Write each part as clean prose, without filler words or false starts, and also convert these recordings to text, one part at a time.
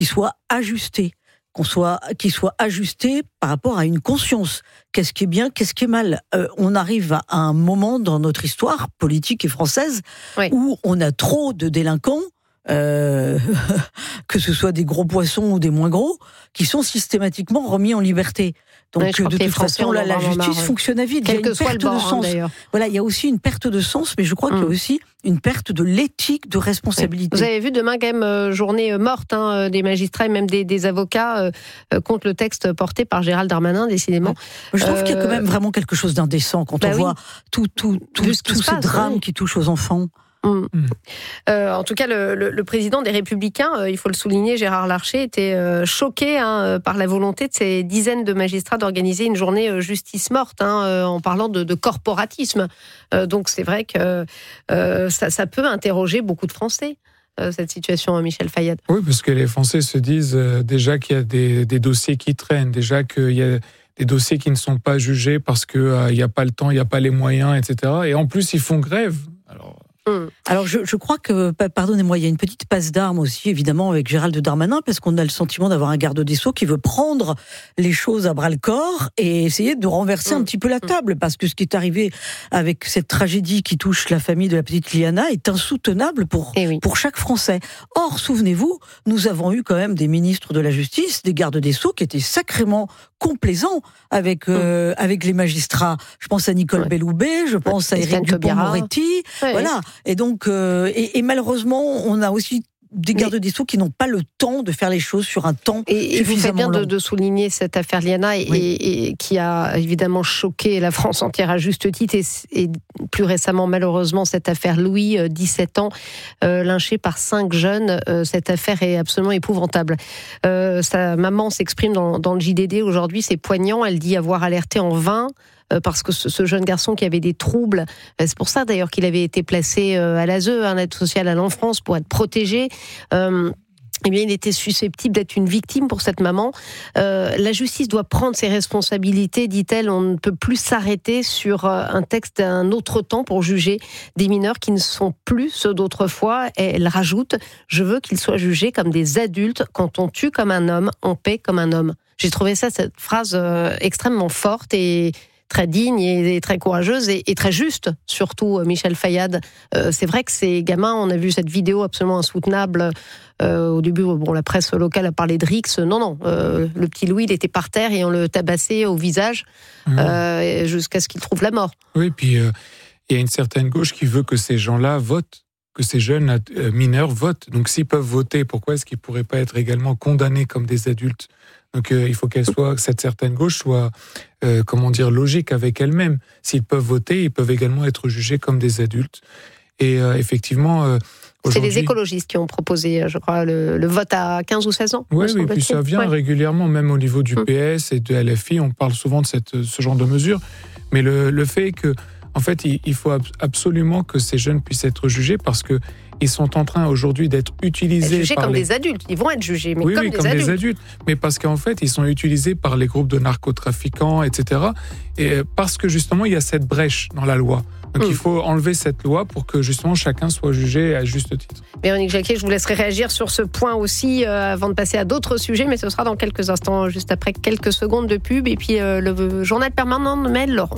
qui soit ajusté. Qui soit ajusté par rapport à une conscience. Qu'est-ce qui est bien, qu'est-ce qui est mal. On arrive à un moment dans notre histoire politique et française où on a trop de délinquants, que ce soit des gros poissons ou des moins gros, qui sont systématiquement remis en liberté. Donc de toute façon, là, la justice fonctionne à vide. Il y a une perte de sens. Voilà, il y a aussi une perte de sens, mais je crois qu'il y a aussi une perte de l'éthique de responsabilité. Vous avez vu demain quand même journée morte des magistrats et même des avocats contre le texte porté par Gérald Darmanin, décidément. Je trouve qu'il y a quand même vraiment quelque chose d'indécent quand on voit tous ces drames qui touchent aux enfants. En tout cas, le président des Républicains, il faut le souligner, Gérard Larcher, était choqué par la volonté de ces dizaines de magistrats d'organiser une journée justice morte, en parlant de corporatisme. Donc c'est vrai que ça peut interroger beaucoup de Français, cette situation, Michel Fayad. Oui, parce que les Français se disent déjà qu'il y a des dossiers qui traînent, déjà qu'il y a des dossiers qui ne sont pas jugés parce qu'il n'y a pas le temps, il n'y a pas les moyens, etc. Et en plus, ils font grève. Alors je crois que, pardonnez-moi, il y a une petite passe d'armes aussi, évidemment, avec Gérald Darmanin, parce qu'on a le sentiment d'avoir un garde des Sceaux qui veut prendre les choses à bras-le-corps et essayer de renverser un petit peu la table, parce que ce qui est arrivé avec cette tragédie qui touche la famille de la petite Liana est insoutenable pour chaque Français. Or, souvenez-vous, nous avons eu quand même des ministres de la Justice, des gardes des Sceaux qui étaient sacrément complaisants avec les magistrats. Je pense à Nicole Belloubet, je pense à Éric Dupond-Moretti, voilà. Et donc, et malheureusement, on a aussi des gardes des Sceaux qui n'ont pas le temps de faire les choses sur un temps et vous faites bien de souligner cette affaire Liana et qui a évidemment choqué la France entière à juste titre et plus récemment malheureusement cette affaire Louis, 17 ans, lynché par 5 jeunes. Cette affaire est absolument épouvantable. Sa maman s'exprime dans le JDD aujourd'hui, c'est poignant, elle dit avoir alerté en vain parce que ce jeune garçon qui avait des troubles, c'est pour ça d'ailleurs qu'il avait été placé à l'ASE, l'aide sociale à l'enfance, pour être protégé. Eh bien, il était susceptible d'être une victime pour cette maman. La justice doit prendre ses responsabilités, dit-elle. On ne peut plus s'arrêter sur un texte d'un autre temps pour juger des mineurs qui ne sont plus ceux d'autrefois. Et elle rajoute « Je veux qu'ils soient jugés comme des adultes. Quand on tue comme un homme, on paie comme un homme. » J'ai trouvé cette phrase extrêmement forte et très digne et très courageuse et très juste, surtout Michel Fayad. C'est vrai que ces gamins, on a vu cette vidéo absolument insoutenable. Au début, la presse locale a parlé de Rix. Non, le petit Louis, il était par terre et on le tabassait au visage jusqu'à ce qu'il trouve la mort. Oui, puis il y a une certaine gauche qui veut que ces gens-là votent, que ces jeunes mineurs votent. Donc s'ils peuvent voter, pourquoi est-ce qu'ils ne pourraient pas être également condamnés comme des adultes ? Donc il faut que cette certaine gauche soit, logique avec elle-même. S'ils peuvent voter, ils peuvent également être jugés comme des adultes. Et effectivement, c'est les écologistes qui ont proposé, je crois, le vote à 15 ou 16 ans. Oui, puis ça vient régulièrement, même au niveau du PS et de LFI, on parle souvent de ce genre de mesures. Mais le fait est que, en fait, il faut absolument que ces jeunes puissent être jugés parce que ils sont en train aujourd'hui d'être utilisés jugés comme des adultes. Ils vont être jugés, mais comme des adultes. Mais parce qu'en fait, ils sont utilisés par les groupes de narcotrafiquants, etc. Et parce que justement, il y a cette brèche dans la loi. Donc il faut enlever cette loi pour que justement chacun soit jugé à juste titre. Véronique Jacquet, je vous laisserai réagir sur ce point aussi avant de passer à d'autres sujets, mais ce sera dans quelques instants, juste après quelques secondes de pub. Et puis le journal permanent de Maëlle Laurent.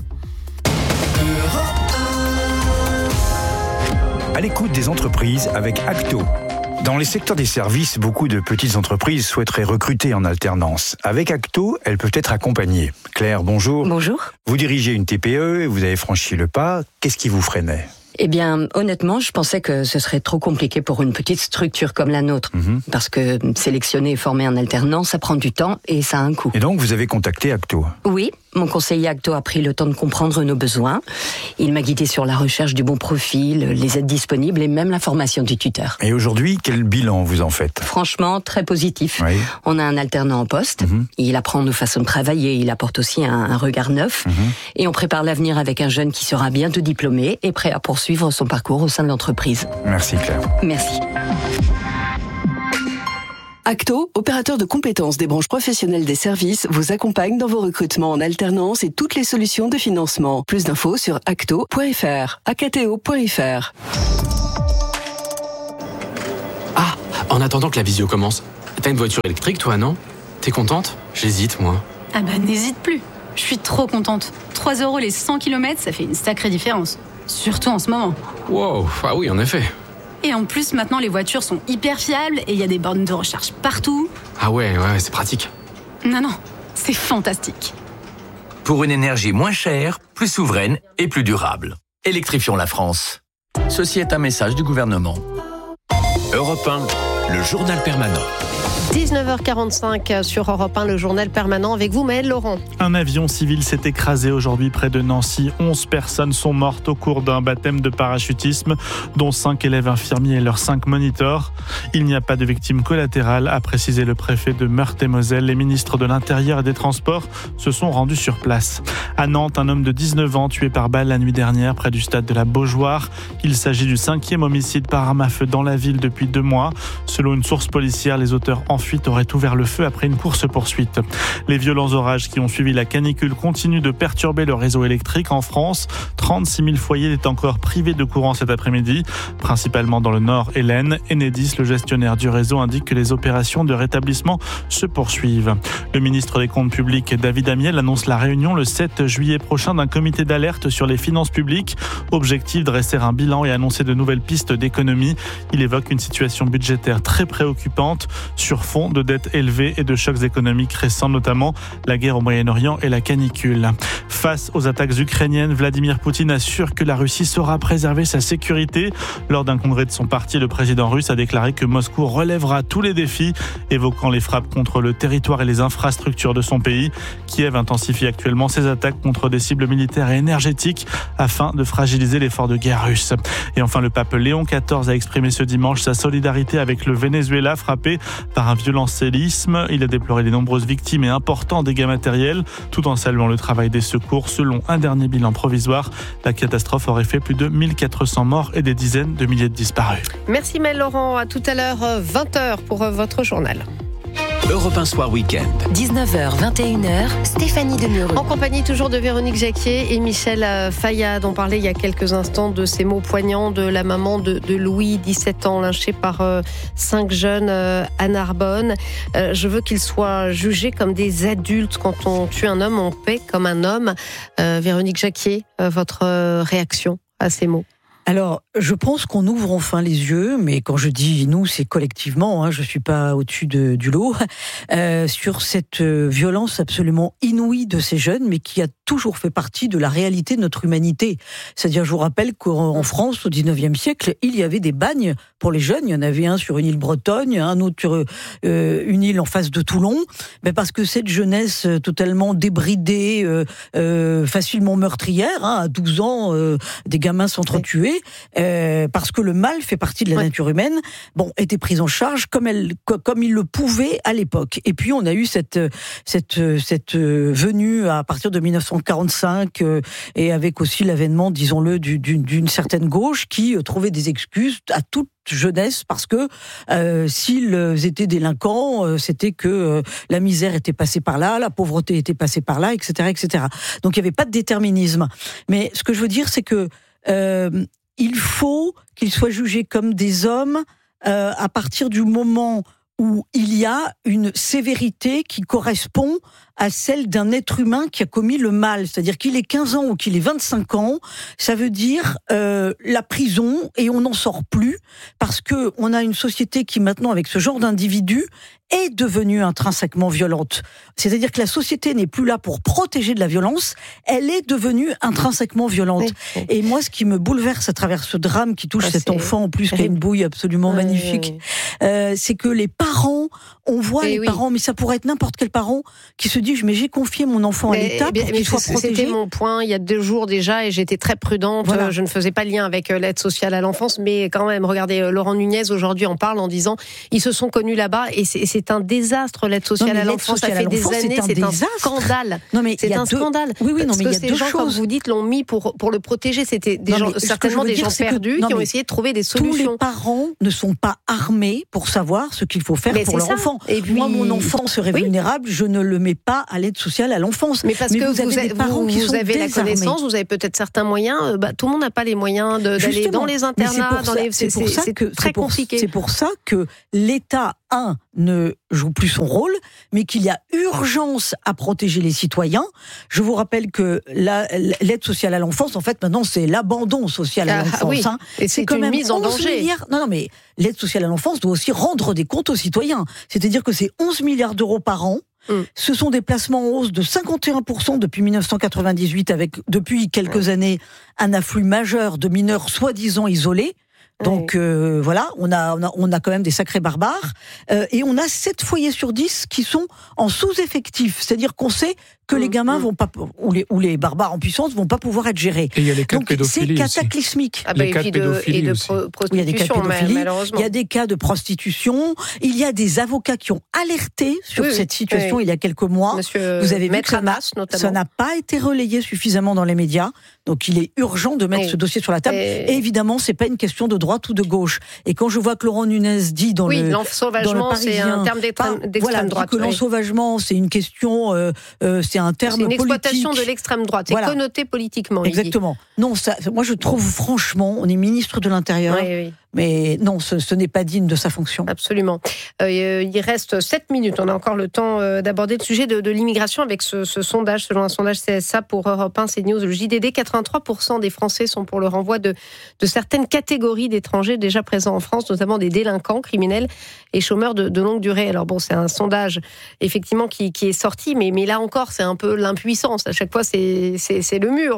À l'écoute des entreprises avec Acto. Dans les secteurs des services, beaucoup de petites entreprises souhaiteraient recruter en alternance. Avec Acto, elles peuvent être accompagnées. Claire, bonjour. Bonjour. Vous dirigez une TPE et vous avez franchi le pas. Qu'est-ce qui vous freinait ? Eh bien, honnêtement, je pensais que ce serait trop compliqué pour une petite structure comme la nôtre. Parce que sélectionner et former un alternant, ça prend du temps et ça a un coût. Et donc, vous avez contacté Acto ? Oui, mon conseiller Acto a pris le temps de comprendre nos besoins. Il m'a guidé sur la recherche du bon profil, les aides disponibles et même la formation du tuteur. Et aujourd'hui, quel bilan vous en faites ? Franchement, très positif. Oui. On a un alternant en poste. Il apprend nos façons de travailler. Il apporte aussi un regard neuf. Et on prépare l'avenir avec un jeune qui sera bientôt diplômé et prêt à poursuivre son parcours au sein de l'entreprise. Merci Claire. Merci. Acto, opérateur de compétences des branches professionnelles des services, vous accompagne dans vos recrutements en alternance et toutes les solutions de financement. Plus d'infos sur acto.fr, acto.fr. Ah, en attendant que la visio commence, T'as une voiture électrique, toi, non ? T'es contente ? J'hésite, moi. Ah bah n'hésite plus. Je suis trop contente. 3 € les 100 km, ça fait une sacrée différence. Surtout en ce moment. Wow, ah oui, en effet. Et en plus, maintenant, les voitures sont hyper fiables et il y a des bornes de recharge partout. Ah ouais, c'est pratique. Non, c'est fantastique. Pour une énergie moins chère, plus souveraine et plus durable. Électrifions la France. Ceci est un message du gouvernement. Europe 1, le journal permanent. 19h45 sur Europe 1, le journal permanent avec vous, Maëlle Laurent. Un avion civil s'est écrasé aujourd'hui près de Nancy. 11 personnes sont mortes au cours d'un baptême de parachutisme, dont 5 élèves infirmiers et leurs 5 moniteurs. Il n'y a pas de victimes collatérales, a précisé le préfet de Meurthe-et-Moselle. Les ministres de l'Intérieur et des Transports se sont rendus sur place. À Nantes, un homme de 19 ans tué par balle la nuit dernière près du stade de la Beaujoire. Il s'agit du 5e homicide par arme à feu dans la ville depuis 2 mois. Selon une source policière, les auteurs en fuite auraient ouvert le feu après une course-poursuite. Les violents orages qui ont suivi la canicule continuent de perturber le réseau électrique en France. 36 000 foyers étaient encore privés de courant cet après-midi, principalement dans le Nord et l'Aisne. Enedis, le gestionnaire du réseau, indique que les opérations de rétablissement se poursuivent. Le ministre des Comptes publics, David Amiel, annonce la réunion le 7 juillet prochain d'un comité d'alerte sur les finances publiques. Objectif, dresser un bilan et annoncer de nouvelles pistes d'économie. Il évoque une situation budgétaire très préoccupante sur fond de dettes élevées et de chocs économiques récents, notamment la guerre au Moyen-Orient et la canicule. Face aux attaques ukrainiennes, Vladimir Poutine assure que la Russie saura préserver sa sécurité. Lors d'un congrès de son parti, le président russe a déclaré que Moscou relèvera tous les défis, évoquant les frappes contre le territoire et les infrastructures de son pays. Kiev intensifie actuellement ses attaques contre des cibles militaires et énergétiques afin de fragiliser l'effort de guerre russe. Et enfin, le pape Léon XIV a exprimé ce dimanche sa solidarité avec le Venezuela frappé par un violent séisme. Il a déploré les nombreuses victimes et importants dégâts matériels, tout en saluant le travail des secours. Selon un dernier bilan provisoire, la catastrophe aurait fait plus de 1400 morts et des dizaines de milliers de disparus. Merci Maëlle Laurent. À tout à l'heure, 20h pour votre journal. Europe 1 Soir Week-end. 19h, 21h, Stéphanie Demeureux. En compagnie toujours de Véronique Jacquier et Michel Fayad. On parlait il y a quelques instants de ces mots poignants de la maman de Louis, 17 ans, lynché par 5 jeunes à Narbonne. Je veux qu'ils soient jugés comme des adultes. Quand on tue un homme, on paie comme un homme. Véronique Jacquier, votre réaction à ces mots? Alors, je pense qu'on ouvre enfin les yeux, mais quand je dis nous, c'est collectivement, je suis pas au-dessus du lot, sur cette violence absolument inouïe de ces jeunes, mais qui a toujours fait partie de la réalité de notre humanité. C'est-à-dire, je vous rappelle qu'en France, au 19e siècle, il y avait des bagnes pour les jeunes. Il y en avait un sur une île bretonne, un autre sur une île en face de Toulon, mais parce que cette jeunesse totalement débridée, facilement meurtrière, à 12 ans, des gamins s'entretuaient, parce que le mal fait partie de la nature humaine, était prise en charge comme il le pouvait à l'époque. Et puis on a eu cette venue à partir de 1945 et avec aussi l'avènement, disons-le, d'une certaine gauche qui trouvait des excuses à toute jeunesse parce que s'ils étaient délinquants, c'était que la misère était passée par là, la pauvreté était passée par là, etc., etc. Donc il n'y avait pas de déterminisme. Mais ce que je veux dire, c'est que il faut qu'ils soient jugés comme des hommes à partir du moment où il y a une sévérité qui correspond à celle d'un être humain qui a commis le mal. C'est-à-dire qu'il ait 15 ans ou qu'il ait 25 ans, ça veut dire la prison et on n'en sort plus parce que on a une société qui maintenant, avec ce genre d'individus, est devenue intrinsèquement violente. C'est-à-dire que la société n'est plus là pour protéger de la violence, elle est devenue intrinsèquement violente. Oui. Et moi, ce qui me bouleverse à travers ce drame qui touche cet enfant, en plus qui a une bouille absolument magnifique, c'est que les parents, on voit parents, mais ça pourrait être n'importe quel parent, qui se dit, mais j'ai confié mon enfant à l'État pour qu'il soit protégé. C'était mon point il y a 2 jours déjà, et j'étais très prudente. Voilà. Je ne faisais pas le lien avec l'aide sociale à l'enfance, mais quand même, regardez, Laurent Nunez aujourd'hui en parle en disant, ils se sont connus là-bas, et c'est un désastre, l'aide sociale à l'enfance. Ça fait des années, c'est un scandale. Non, mais c'est un scandale. Oui, non, mais il y a ces gens, comme vous dites, l'ont mis pour le protéger. C'était des gens, certainement des gens perdus qui ont essayé de trouver des solutions. Tous les parents ne sont pas armés pour savoir ce qu'il faut faire pour leur enfant. Et puis, moi, mon enfant serait vulnérable, je ne le mets pas à l'aide sociale à l'enfance. Mais parce que vous avez la connaissance, vous avez peut-être certains moyens. Tout le monde n'a pas les moyens d'aller dans les internats. C'est très compliqué. C'est pour ça que l'État ne joue plus son rôle, mais qu'il y a urgence à protéger les citoyens. Je vous rappelle que l'aide sociale à l'enfance, en fait, maintenant, c'est l'abandon social à l'enfance. Oui. Et c'est quand même mise en danger. Milliards. Non, mais l'aide sociale à l'enfance doit aussi rendre des comptes aux citoyens. C'est-à-dire que c'est 11 milliards d'euros par an. Ce sont des placements en hausse de 51% depuis 1998, avec, depuis quelques années, un afflux majeur de mineurs soi-disant isolés. Donc voilà, on a quand même des sacrés barbares. Et on a 7 foyers sur 10 qui sont en sous-effectif. C'est-à-dire qu'on sait que les gamins vont pas, ou les barbares en puissance vont pas pouvoir être gérés. Et il y a les cas de pédophilie. C'est cataclysmique. Les cas de pédophilie aussi. Il y a des cas de pédophilie, malheureusement. Il y a des cas de prostitution. Il y a des avocats qui ont alerté sur cette situation il y a quelques mois. Vous avez vu que ça n'a pas été relayé suffisamment dans les médias. Donc il est urgent de mettre ce dossier sur la table. Et évidemment, c'est pas une question de droite ou de gauche. Et quand je vois que Laurent Nunez dit dans le l'ensauvagement, c'est un terme d'extrême droite. Que l'ensauvagement, c'est une question, c'est un terme politique. C'est une exploitation de l'extrême droite. C'est connoté politiquement. Exactement. Non, moi je trouve franchement, on est ministre de l'Intérieur. Mais non, ce n'est pas digne de sa fonction. Absolument. Il reste 7 minutes. On a encore le temps d'aborder le sujet de l'immigration avec ce sondage. Selon un sondage CSA pour Europe 1, CNews, le JDD, 83% des Français sont pour le renvoi de certaines catégories d'étrangers déjà présents en France, notamment des délinquants, criminels et chômeurs de longue durée. Alors bon, c'est un sondage effectivement qui est sorti, mais là encore, c'est un peu l'impuissance. À chaque fois, c'est le mur.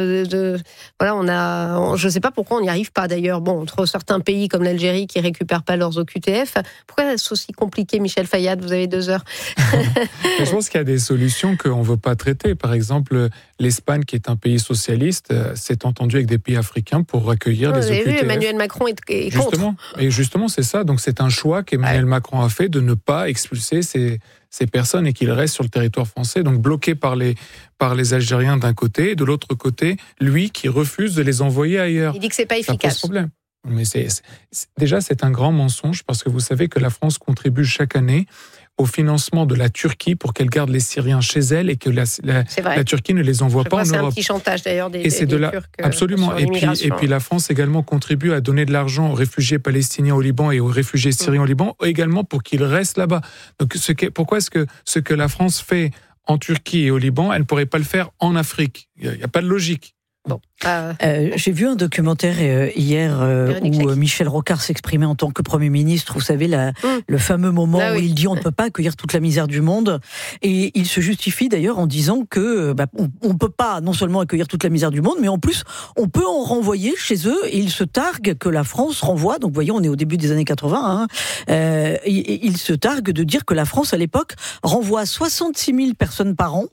Voilà, je ne sais pas pourquoi on n'y arrive pas d'ailleurs. Bon, entre certains pays comme l'Algérie qui récupèrent pas leurs OQTF. Pourquoi c'est aussi compliqué, Michel Fayad? Vous avez 2 heures. Je pense qu'il y a des solutions qu'on ne veut pas traiter. Par exemple, l'Espagne, qui est un pays socialiste, s'est entendu avec des pays africains pour accueillir les OQTF. Vous avez vu, Emmanuel Macron est contre. Justement, c'est ça. Donc c'est un choix qu'Emmanuel Macron a fait de ne pas expulser ces personnes et qu'ils restent sur le territoire français, donc bloqués par les Algériens d'un côté, et de l'autre côté, lui qui refuse de les envoyer ailleurs. Il dit que c'est pas efficace. Ça pose problème. Mais déjà, c'est un grand mensonge parce que vous savez que la France contribue chaque année au financement de la Turquie pour qu'elle garde les Syriens chez elle et que la Turquie ne les envoie pas en Europe. C'est un petit chantage d'ailleurs des Turcs. Absolument. Et puis la France également contribue à donner de l'argent aux réfugiés palestiniens au Liban et aux réfugiés syriens au Liban, également pour qu'ils restent là-bas. Donc pourquoi est-ce que ce que la France fait en Turquie et au Liban, elle ne pourrait pas le faire en Afrique? Il n'y a pas de logique. Bon. J'ai vu un documentaire hier où Michel Rocard s'exprimait en tant que Premier ministre. Vous savez, le fameux moment où il dit on ne peut pas accueillir toute la misère du monde. Et il se justifie d'ailleurs en disant que on ne peut pas non seulement accueillir toute la misère du monde, mais en plus on peut en renvoyer chez eux. Et il se targue que la France renvoie. Donc vous voyez, on est au début des années 80. Il se targue de dire que la France à l'époque renvoie 66 000 personnes par an.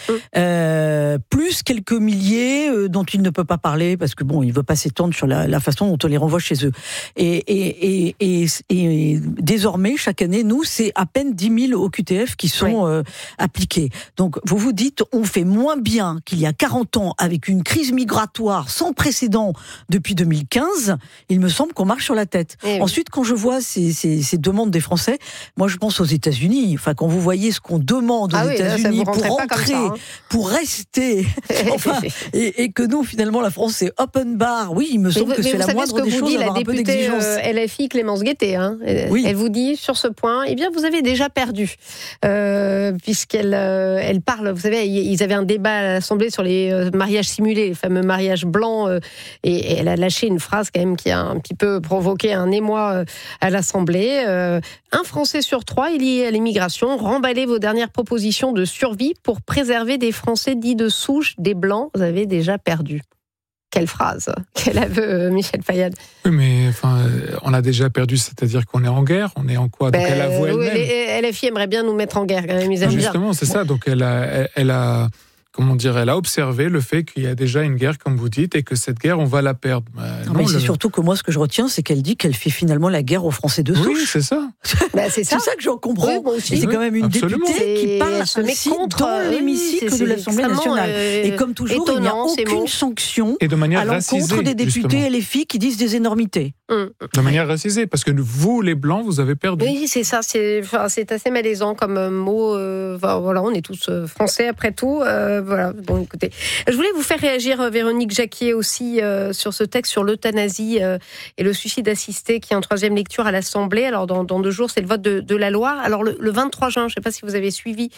Plus quelques milliers dont il ne peut pas parler parce que bon, il veut pas s'étendre sur la façon dont on les renvoie chez eux. Et désormais, chaque année, nous, c'est à peine 10 000 OQTF qui sont appliqués. Donc, vous vous dites, on fait moins bien qu'il y a 40 ans avec une crise migratoire sans précédent depuis 2015. Il me semble qu'on marche sur la tête. Ensuite, quand je vois ces demandes des Français, moi, je pense aux États-Unis. Enfin, quand vous voyez ce qu'on demande aux États-Unis pour rentrer, pour rester, et que nous, finalement, la France, c'est open bar. Oui, il me semble que c'est la moistre des choses d'avoir un peu d'exigence. La LFI Clémence Guettet, elle vous dit sur ce point, eh bien, vous avez déjà perdu, puisqu'elle parle. Vous savez, ils avaient un débat à l'Assemblée sur les mariages simulés, les fameux mariages blancs, et elle a lâché une phrase quand même qui a un petit peu provoqué un émoi à l'Assemblée. Un Français sur 3 est lié à l'immigration. Remballez vos dernières propositions de survie pour préserver des Français dits de souche, des Blancs. Vous avez déjà perdu. Quelle phrase, quel aveu, Michel Fayad. Oui, mais on a déjà perdu, c'est-à-dire qu'on est en guerre. On est en quoi? Donc elle avoue elle-même. LFI aimerait bien nous mettre en guerre, quand même. Ils aiment justement, c'est ça. Donc elle a comment dire, elle a observé le fait qu'il y a déjà une guerre, comme vous dites, et que cette guerre, on va la perdre. Mais c'est surtout que moi, ce que je retiens, c'est qu'elle dit qu'elle fait finalement la guerre aux Français de souche. Oui, c'est ça. C'est ça que j'en comprends. Oui, c'est quand même une députée qui parle ainsi dans l'hémicycle de l'Assemblée nationale. Et comme toujours, il n'y a aucune sanction à l'encontre des députés LFI qui disent des énormités. De manière racisée, parce que vous, les Blancs, vous avez perdu. Oui, c'est ça. C'est assez malaisant comme mot. Voilà, on est tous Français après tout. Voilà, bon, écoutez. Je voulais vous faire réagir, Véronique Jacquier, aussi sur ce texte sur l'euthanasie et le suicide assisté qui est en 3e lecture à l'Assemblée. Alors, dans 2 le jour, c'est le vote de la loi. Alors le 23 juin, je ne sais pas si vous avez suivi,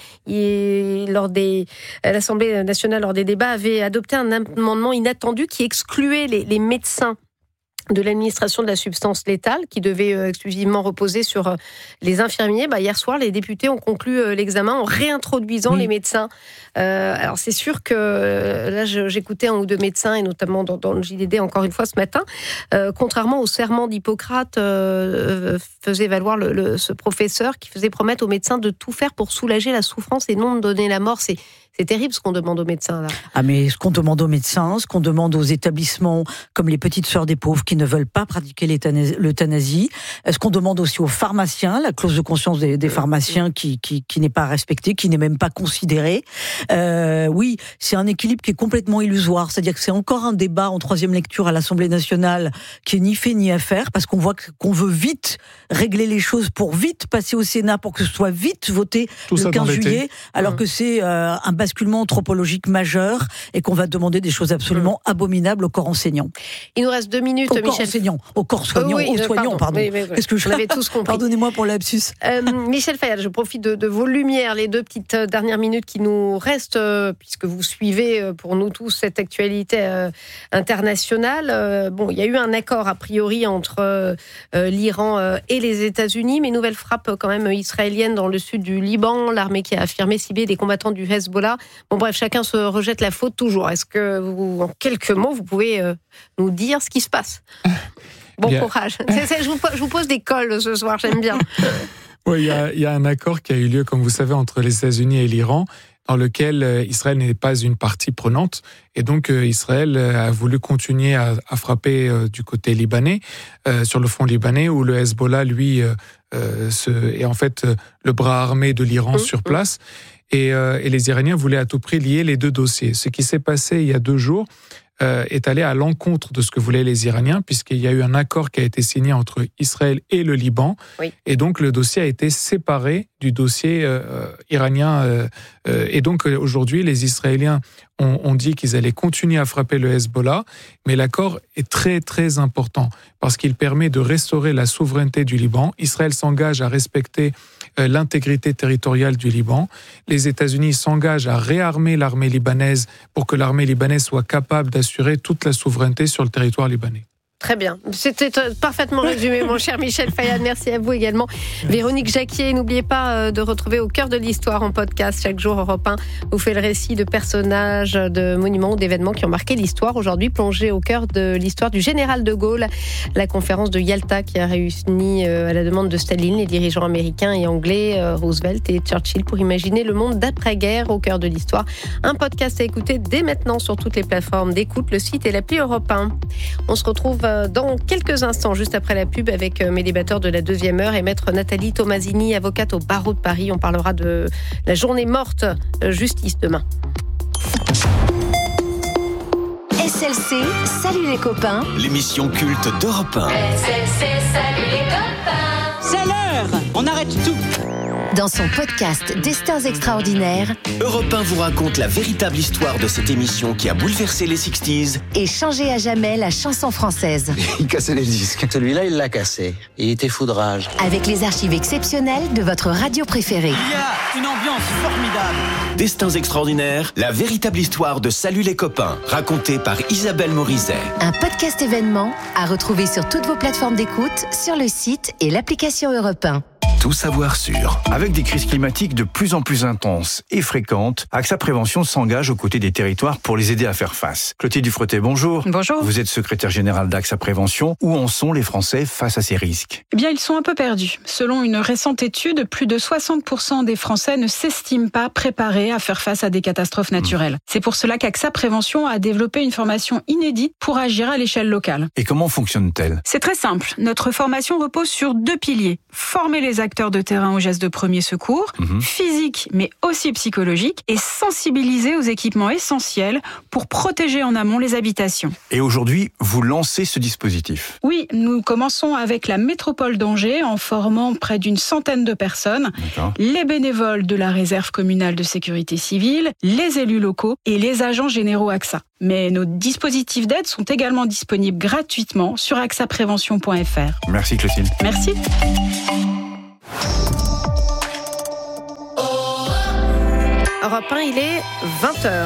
l'Assemblée nationale, lors des débats, avait adopté un amendement inattendu qui excluait les médecins de l'administration de la substance létale, qui devait exclusivement reposer sur les infirmiers. Hier soir, les députés ont conclu l'examen en réintroduisant les médecins. Alors c'est sûr que là, j'écoutais un ou deux médecins, et notamment dans le JDD encore une fois ce matin, contrairement au serment d'Hippocrate, faisait valoir ce professeur qui faisait promettre aux médecins de tout faire pour soulager la souffrance et non de donner la mort. C'est terrible ce qu'on demande aux médecins là. Ah mais ce qu'on demande aux médecins, ce qu'on demande aux établissements comme les Petites Sœurs des Pauvres qui ne veulent pas pratiquer l'euthanasie, ce qu'on demande aussi aux pharmaciens, la clause de conscience des pharmaciens qui n'est pas respectée, qui n'est même pas considérée. Oui, c'est un équilibre qui est complètement illusoire, c'est-à-dire que c'est encore un débat en troisième lecture à l'Assemblée nationale qui est ni fait ni à faire, parce qu'on voit qu'on veut vite régler les choses pour vite passer au Sénat pour que ce soit vite voté le 15 juillet, alors que c'est un basculement anthropologique majeur et qu'on va demander des choses absolument abominables au corps enseignant. Il nous reste 2 minutes, Michel. Au corps soignant, aux soignants, pardon. Oui. Qu'est-ce que je l'avais tous compris. Pardonnez-moi pour le lapsus. Michel Fayad, je profite de vos lumières, les 2 petites dernières minutes qui nous restent, puisque vous suivez pour nous tous cette actualité internationale. Il y a eu un accord a priori entre l'Iran et les États-Unis, mais nouvelle frappe quand même israélienne dans le sud du Liban, l'armée qui a affirmé cibler des combattants du Hezbollah. Bref, chacun se rejette la faute toujours. Est-ce que vous, en quelques mots, vous pouvez nous dire ce qui se passe ? Bon courage. Je vous pose des cols ce soir, j'aime bien. Oui, il y a un accord qui a eu lieu, comme vous savez, entre les États-Unis et l'Iran, dans lequel Israël n'est pas une partie prenante. Et donc, Israël a voulu continuer à frapper du côté libanais, sur le front libanais, où le Hezbollah, lui, est en fait le bras armé de l'Iran sur place. Et les Iraniens voulaient à tout prix lier les 2 dossiers. Ce qui s'est passé il y a 2 jours est allé à l'encontre de ce que voulaient les Iraniens, puisqu'il y a eu un accord qui a été signé entre Israël et le Liban. Oui. Et donc, le dossier a été séparé du dossier iranien. Et donc, aujourd'hui, les Israéliens ont dit qu'ils allaient continuer à frapper le Hezbollah, mais l'accord est très, très important, parce qu'il permet de restaurer la souveraineté du Liban. Israël s'engage à respecter l'intégrité territoriale du Liban. Les États-Unis s'engagent à réarmer l'armée libanaise pour que l'armée libanaise soit capable d'assurer toute la souveraineté sur le territoire libanais. Très bien. C'était parfaitement résumé, mon cher Michel Fayad. Merci à vous également. Véronique Jacquier, n'oubliez pas de retrouver Au cœur de l'histoire en podcast. Chaque jour, Europe 1 vous fait le récit de personnages, de monuments ou d'événements qui ont marqué l'histoire. Aujourd'hui, plongé au cœur de l'histoire du général de Gaulle, la conférence de Yalta qui a réuni à la demande de Staline les dirigeants américains et anglais, Roosevelt et Churchill, pour imaginer le monde d'après-guerre. Au cœur de l'histoire, un podcast à écouter dès maintenant sur toutes les plateformes d'écoute, le site et l'appli Europe 1. On se retrouve dans quelques instants, juste après la pub, avec mes débatteurs de la 2e heure et maître Nathalie Tomasini, avocate au barreau de Paris. On parlera de la journée morte justice demain. SLC, salut les copains. L'émission culte d'Europe 1. SLC, salut les copains. C'est l'heure, on arrête tout. Dans son podcast Destins extraordinaires, Europe 1 vous raconte la véritable histoire de cette émission qui a bouleversé les 60s et changé à jamais la chanson française. Il cassait les disques. Celui-là, il l'a cassé. Il était foudrage. Avec les archives exceptionnelles de votre radio préférée. Il y a une ambiance formidable. Destins extraordinaires, la véritable histoire de Salut les copains, racontée par Isabelle Morizet. Un podcast événement à retrouver sur toutes vos plateformes d'écoute, sur le site et l'application Europe 1. Tout savoir sur. Avec des crises climatiques de plus en plus intenses et fréquentes, AXA Prévention s'engage aux côtés des territoires pour les aider à faire face. Clotilde Dufretet, bonjour. Bonjour. Vous êtes secrétaire générale d'AXA Prévention. Où en sont les Français face à ces risques ? Eh bien, ils sont un peu perdus. Selon une récente étude, plus de 60% des Français ne s'estiment pas préparés à faire face à des catastrophes naturelles. C'est pour cela qu'AXA Prévention a développé une formation inédite pour agir à l'échelle locale. Et comment fonctionne-t-elle ? C'est très simple. Notre formation repose sur 2 piliers. Former les acteurs de terrain aux gestes de premier secours, physiques mais aussi psychologiques, et sensibiliser aux équipements essentiels pour protéger en amont les habitations. Et aujourd'hui, vous lancez ce dispositif ? Oui, nous commençons avec la métropole d'Angers en formant près d'une centaine de personnes, les bénévoles de la réserve communale de sécurité civile, les élus locaux et les agents généraux AXA. Mais nos dispositifs d'aide sont également disponibles gratuitement sur axaprévention.fr. Merci Clotilde. Merci. Europe 1, il est 20h.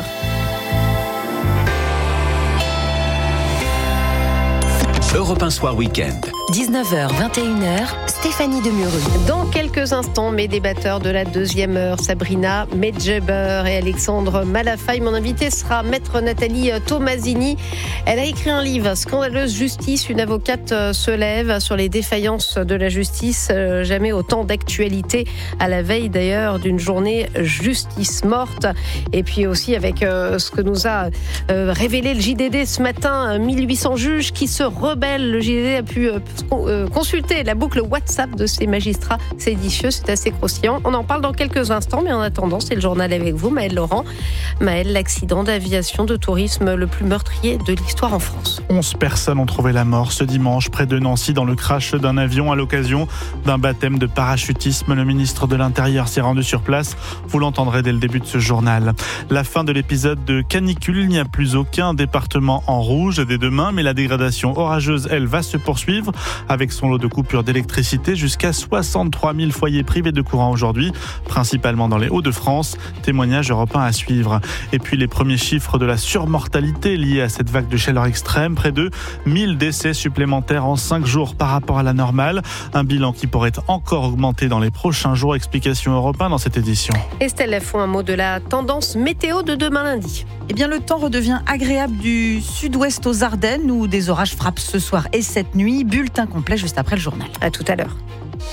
Europe 1 Soir Week-end. 19h, 21h, Stéphanie Demureux. Dans quelques instants, mes débatteurs de la deuxième heure, Sabrina Medjeber et Alexandre Malafaille. Mon invité sera maître Nathalie Tomasini. Elle a écrit un livre, Scandaleuse justice. Une avocate se lève sur les défaillances de la justice. Jamais autant d'actualité à la veille d'ailleurs d'une journée justice morte. Et puis aussi avec ce que nous a révélé le JDD ce matin, 1800 juges qui se rebellent. Le JDD a pu consulter la boucle WhatsApp de ces magistrats séditieux. C'est assez croustillant. On en parle dans quelques instants, mais en attendant, c'est le journal avec vous, Maëlle Laurent. Maëlle, l'accident d'aviation de tourisme le plus meurtrier de l'histoire en France. 11 personnes ont trouvé la mort ce dimanche près de Nancy dans le crash d'un avion à l'occasion d'un baptême de parachutisme. Le ministre de l'Intérieur s'est rendu sur place. Vous l'entendrez dès le début de ce journal. La fin de l'épisode de canicule. Il n'y a plus aucun département en rouge dès demain, mais la dégradation orageuse, elle, va se poursuivre avec son lot de coupures d'électricité. Jusqu'à 63 000 foyers privés de courant aujourd'hui, principalement dans les Hauts-de-France. Témoignage Europe 1 à suivre. Et puis les premiers chiffres de la surmortalité liée à cette vague de chaleur extrême. Près de 1000 décès supplémentaires en 5 jours par rapport à la normale. Un bilan qui pourrait encore augmenter dans les prochains jours. Explication Europe 1 dans cette édition. Estelle Lafont, un mot de la tendance météo de demain lundi. Eh bien, le temps redevient agréable du sud-ouest aux Ardennes où des orages frappent ce soir et cette nuit. Bulletin complet juste après le journal. À tout à l'heure.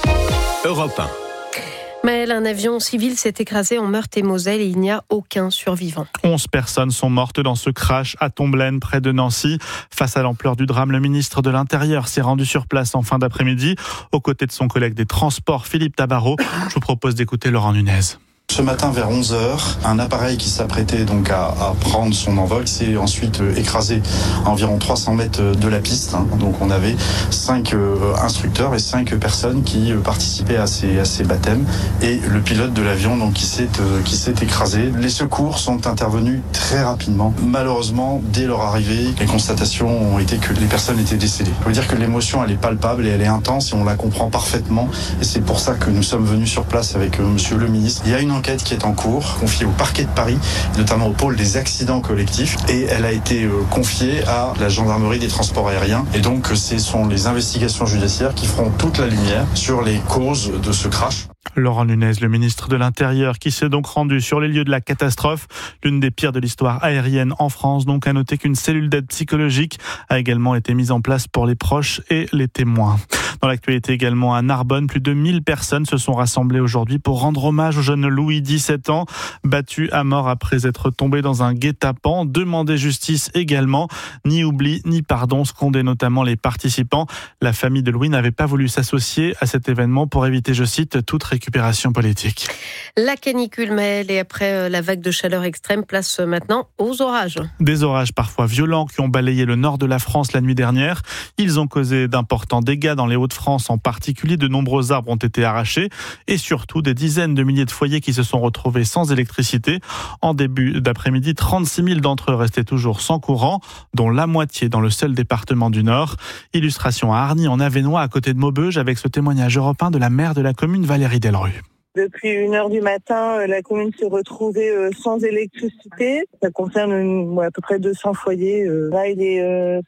Europe 1. Maëlle, un avion civil s'est écrasé en Meurthe-et-Moselle et il n'y a aucun survivant. 11 personnes sont mortes dans ce crash à Tomblaine, près de Nancy. Face à l'ampleur du drame, le ministre de l'Intérieur s'est rendu sur place en fin d'après-midi, aux côtés de son collègue des Transports, Philippe Tabarot. Je vous propose d'écouter Laurent Nunez. Ce matin vers 11h, un appareil qui s'apprêtait donc à prendre son envol s'est ensuite écrasé à environ 300 mètres de la piste. Donc on avait 5 instructeurs et 5 personnes qui participaient à ces baptêmes et le pilote de l'avion donc qui s'est écrasé. Les secours sont intervenus très rapidement. Malheureusement, dès leur arrivée, les constatations ont été que les personnes étaient décédées. Je veux dire que l'émotion, elle est palpable et elle est intense et on la comprend parfaitement. Et c'est pour ça que nous sommes venus sur place avec monsieur le ministre. Il y a une enquête qui est en cours, confiée au parquet de Paris, notamment au pôle des accidents collectifs, et elle a été confiée à la gendarmerie des transports aériens. Et donc, ce sont les investigations judiciaires qui feront toute la lumière sur les causes de ce crash. Laurent Nunez, le ministre de l'Intérieur, qui s'est donc rendu sur les lieux de la catastrophe, l'une des pires de l'histoire aérienne en France. Donc, à noter qu'une cellule d'aide psychologique a également été mise en place pour les proches et les témoins. Dans l'actualité également, à Narbonne, plus de 1000 personnes se sont rassemblées aujourd'hui pour rendre hommage au jeune Louis, 17 ans, battu à mort après être tombé dans un guet-apens. Demander justice également. Ni oubli, ni pardon, scondaient notamment les participants. La famille de Louis n'avait pas voulu s'associer à cet événement pour éviter, je cite, toute récupération politique. La canicule, Maëlle, et après la vague de chaleur extrême, place maintenant aux orages. Des orages parfois violents qui ont balayé le nord de la France la nuit dernière. Ils ont causé d'importants dégâts dans les Hauts-de-France en particulier. De nombreux arbres ont été arrachés et surtout des dizaines de milliers de foyers qui se sont retrouvés sans électricité. En début d'après-midi, 36 000 d'entre eux restaient toujours sans courant, dont la moitié dans le seul département du Nord. Illustration à Arny en Avesnois, à côté de Maubeuge, avec ce témoignage européen de la maire de la commune, Valérie Delrue. Depuis 1h du matin, la commune s'est retrouvée sans électricité. Ça concerne à peu près 200 foyers. Là, il est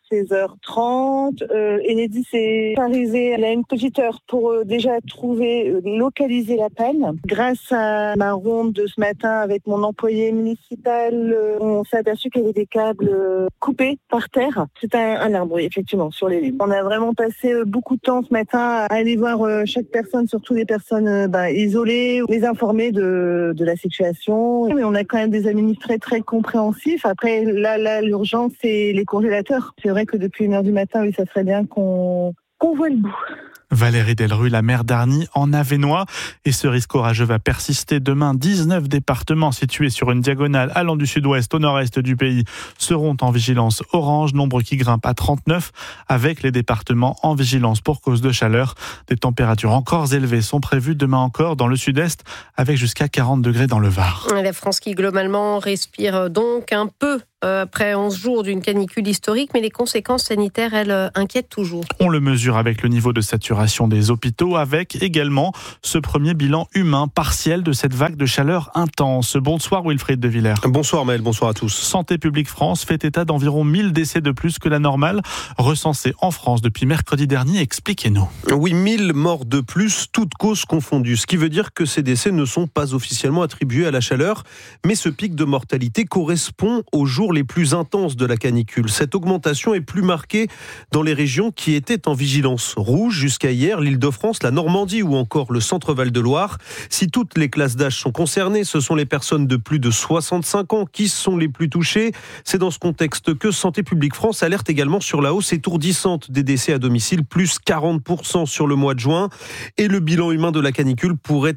16h30. Enedis est arrivé à une petite heure pour déjà localiser la panne. Grâce à ma ronde de ce matin avec mon employé municipal, on s'est aperçu qu'il y avait des câbles coupés par terre. C'est un arbre, oui, effectivement, sur les lignes. On a vraiment passé beaucoup de temps ce matin à aller voir chaque personne, surtout les personnes isolées, les informer de la situation. Mais on a quand même des administrés très compréhensifs. Après, là, l'urgence, c'est les congélateurs. C'est vrai que depuis 1h du matin, oui, ça serait bien qu'on voit le bout. Valérie Delrue, la maire d'Arny en Avesnois. Et ce risque orageux va persister demain. 19 départements situés sur une diagonale allant du sud-ouest au nord-est du pays seront en vigilance orange, nombre qui grimpe à 39 avec les départements en vigilance pour cause de chaleur. Des températures encore élevées sont prévues demain encore dans le sud-est avec jusqu'à 40 degrés dans le Var. La France qui globalement respire donc un peu après 11 jours d'une canicule historique, mais les conséquences sanitaires, elles, inquiètent toujours. On le mesure avec le niveau de saturation des hôpitaux, avec également ce premier bilan humain partiel de cette vague de chaleur intense. Bonsoir Wilfried de Villers. Bonsoir Maël, bonsoir à tous. Santé publique France fait état d'environ 1000 décès de plus que la normale, recensés en France depuis mercredi dernier. Expliquez-nous. Oui, 1000 morts de plus, toutes causes confondues. Ce qui veut dire que ces décès ne sont pas officiellement attribués à la chaleur, mais ce pic de mortalité correspond aux jours les plus intenses de la canicule. Cette augmentation est plus marquée dans les régions qui étaient en vigilance rouge jusqu'à hier, l'Île-de-France, la Normandie ou encore le Centre-Val de Loire. Si toutes les classes d'âge sont concernées, ce sont les personnes de plus de 65 ans qui sont les plus touchées. C'est dans ce contexte que Santé publique France alerte également sur la hausse étourdissante des décès à domicile, plus 40% sur le mois de juin. Et le bilan humain de la canicule pourrait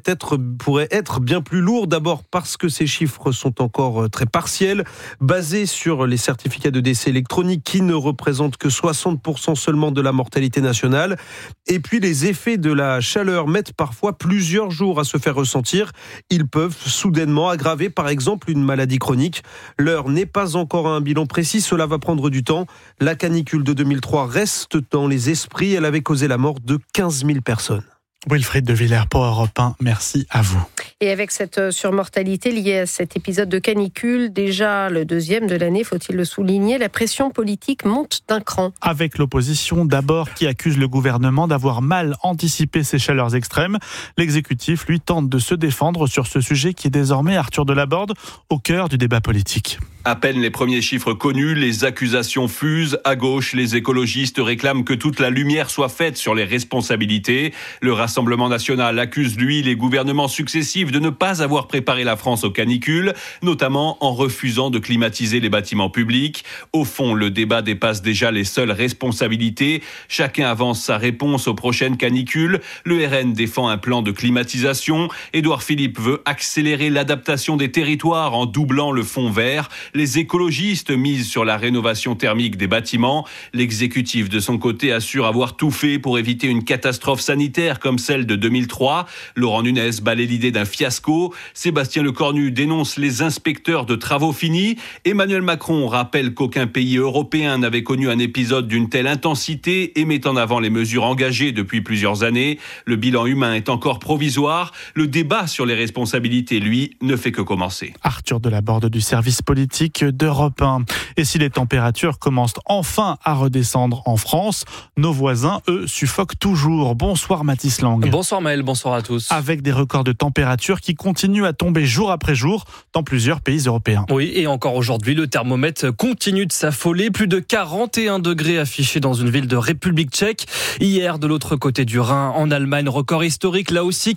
être bien plus lourd, d'abord parce que ces chiffres sont encore très partiels, basés sur les certificats de décès électroniques qui ne représentent que 60% seulement de la mortalité nationale. Et puis les effets de la chaleur mettent parfois plusieurs jours à se faire ressentir. Ils peuvent soudainement aggraver par exemple une maladie chronique. L'heure n'est pas encore à un bilan précis, cela va prendre du temps. La canicule de 2003 reste dans les esprits, elle avait causé la mort de 15 000 personnes. Wilfried de Villers pour Europe 1, merci à vous. Et avec cette surmortalité liée à cet épisode de canicule, déjà le deuxième de l'année, faut-il le souligner, la pression politique monte d'un cran. Avec l'opposition d'abord qui accuse le gouvernement d'avoir mal anticipé ces chaleurs extrêmes, l'exécutif lui tente de se défendre sur ce sujet qui est désormais, Arthur Delaborde, au cœur du débat politique. À peine les premiers chiffres connus, les accusations fusent. À gauche, les écologistes réclament que toute la lumière soit faite sur les responsabilités. Le Rassemblement national accuse, lui, les gouvernements successifs de ne pas avoir préparé la France aux canicules, notamment en refusant de climatiser les bâtiments publics. Au fond, le débat dépasse déjà les seules responsabilités. Chacun avance sa réponse aux prochaines canicules. Le RN défend un plan de climatisation. Édouard Philippe veut accélérer l'adaptation des territoires en doublant le fonds vert. Les écologistes misent sur la rénovation thermique des bâtiments. L'exécutif, de son côté, assure avoir tout fait pour éviter une catastrophe sanitaire comme celle de 2003. Laurent Nunez balaie l'idée d'un fiasco. Sébastien Lecornu dénonce les inspecteurs de travaux finis. Emmanuel Macron rappelle qu'aucun pays européen n'avait connu un épisode d'une telle intensité et met en avant les mesures engagées depuis plusieurs années. Le bilan humain est encore provisoire. Le débat sur les responsabilités, lui, ne fait que commencer. Arthur Delaborde du service politique d'Europe 1. Et si les températures commencent enfin à redescendre en France, nos voisins, eux, suffoquent toujours. Bonsoir Mathis Lang. Bonsoir Maël, bonsoir à tous. Avec des records de température qui continuent à tomber jour après jour dans plusieurs pays européens. Oui, et encore aujourd'hui, le thermomètre continue de s'affoler. Plus de 41 degrés affichés dans une ville de République tchèque. Hier, de l'autre côté du Rhin, en Allemagne, record historique, là aussi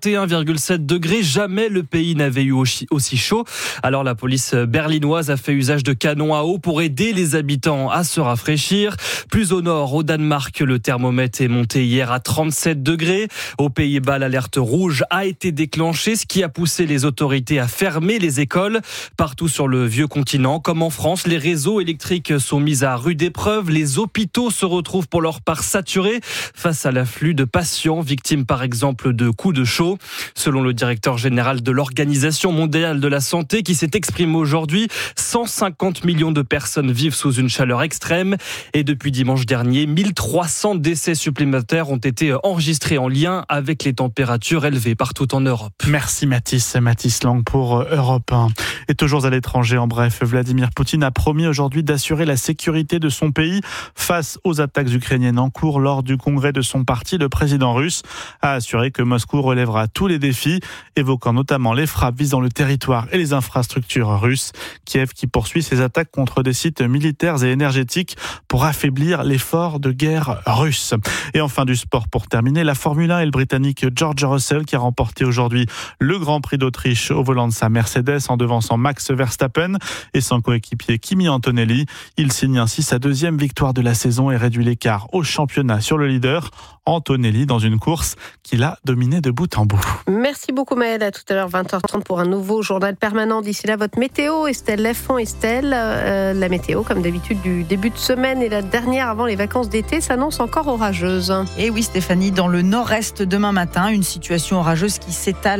41,7 degrés. Jamais le pays n'avait eu aussi chaud. Alors la police berlinoise a fait usage de canons à eau pour aider les habitants à se rafraîchir. Plus au nord, au Danemark, le thermomètre est monté hier à 37 degrés. Aux Pays-Bas, l'alerte rouge a été déclenchée, ce qui a poussé les autorités à fermer les écoles. Partout sur le vieux continent, comme en France, les réseaux électriques sont mis à rude épreuve. Les hôpitaux se retrouvent pour leur part saturés face à l'afflux de patients, victimes par exemple de coups de chaud. Selon le directeur général de l'Organisation mondiale de la santé qui s'est exprimé aujourd'hui, 150 millions de personnes vivent sous une chaleur extrême. Et depuis dimanche dernier, 1300 décès supplémentaires ont été enregistrés en lien avec les températures élevées partout en Europe. Merci Mathis Lang pour Europe 1. Et toujours à l'étranger, en bref, Vladimir Poutine a promis aujourd'hui d'assurer la sécurité de son pays face aux attaques ukrainiennes en cours. Lors du congrès de son parti, le président russe a assuré que Moscou relèvera tous les défis, évoquant notamment les frappes visant le territoire et les infrastructures russes. Kiev qui poursuit ses attaques contre des sites militaires et énergétiques pour affaiblir l'effort de guerre russe. Et enfin du sport pour terminer, la Formule 1 et le Britannique George Russell qui a remporté aujourd'hui le Grand Prix d'Autriche au volant de sa Mercedes en devançant Max Verstappen et son coéquipier Kimi Antonelli. Il signe ainsi sa deuxième victoire de la saison et réduit l'écart au championnat sur le leader Antonelli dans une course qu'il a dominée de bout en bout. Merci beaucoup Maëlle, à tout à l'heure 20h30 pour un nouveau journal permanent. D'ici là, votre météo, Estelle Leffon. Estelle, la météo comme d'habitude du début de semaine et la dernière avant les vacances d'été s'annonce encore orageuse. Et oui Stéphanie, dans le nord-est demain matin, une situation orageuse qui s'étale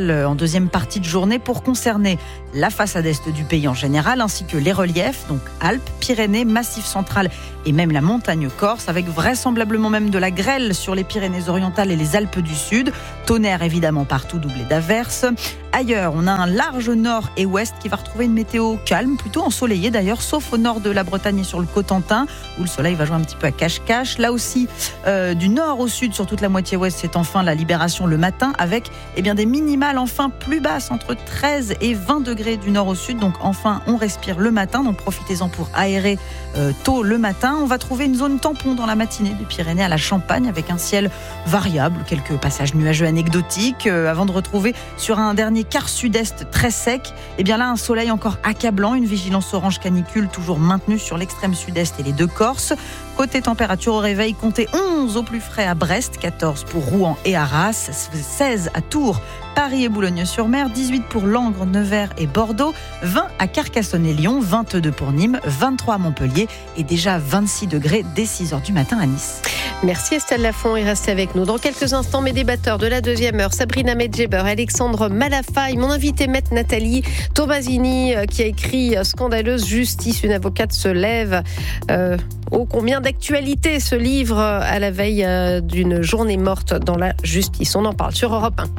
orientale en deuxième partie de journée pour concerner la façade est du pays en général, ainsi que les reliefs, donc Alpes, Pyrénées, Massif central et même la montagne corse, avec vraisemblablement même de la grêle sur les Pyrénées-Orientales et les Alpes du Sud. Tonnerre évidemment partout, doublé d'averses. Ailleurs, on a un large nord et ouest qui va retrouver une météo calme, plutôt ensoleillée d'ailleurs, sauf au nord de la Bretagne et sur le Cotentin, où le soleil va jouer un petit peu à cache-cache. Là aussi, du nord au sud, sur toute la moitié ouest, c'est enfin la libération le matin, avec des minimales enfin plus basses, entre 13 et 20 degrés du nord au sud. Donc enfin, on respire le matin, donc profitez-en pour aérer tôt le matin. On va trouver une zone tampon dans la matinée des Pyrénées à la Champagne, avec un ciel variable, quelques passages nuageux anecdotiques, avant de retrouver sur un dernier quart sud-est très sec, là un soleil encore accablant, une vigilance orange canicule toujours maintenue sur l'extrême sud-est et les deux Corses. Côté température au réveil, comptez 11 au plus frais à Brest, 14 pour Rouen et Arras, 16 à Tours, Paris et Boulogne-sur-Mer, 18 pour Langres, Nevers et Bordeaux, 20 à Carcassonne et Lyon, 22 pour Nîmes, 23 à Montpellier et déjà 26 degrés dès 6h du matin à Nice. Merci Estelle Lafont et restez avec nous. Dans quelques instants, mes débatteurs de la deuxième heure, Sabrina Medjeber, Alexandre Malafaille, mon invité maître Nathalie Tomasini qui a écrit Scandaleuse justice, une avocate se lève. Ô combien d'actualité ce livre à la veille d'une journée morte dans la justice. On en parle sur Europe 1.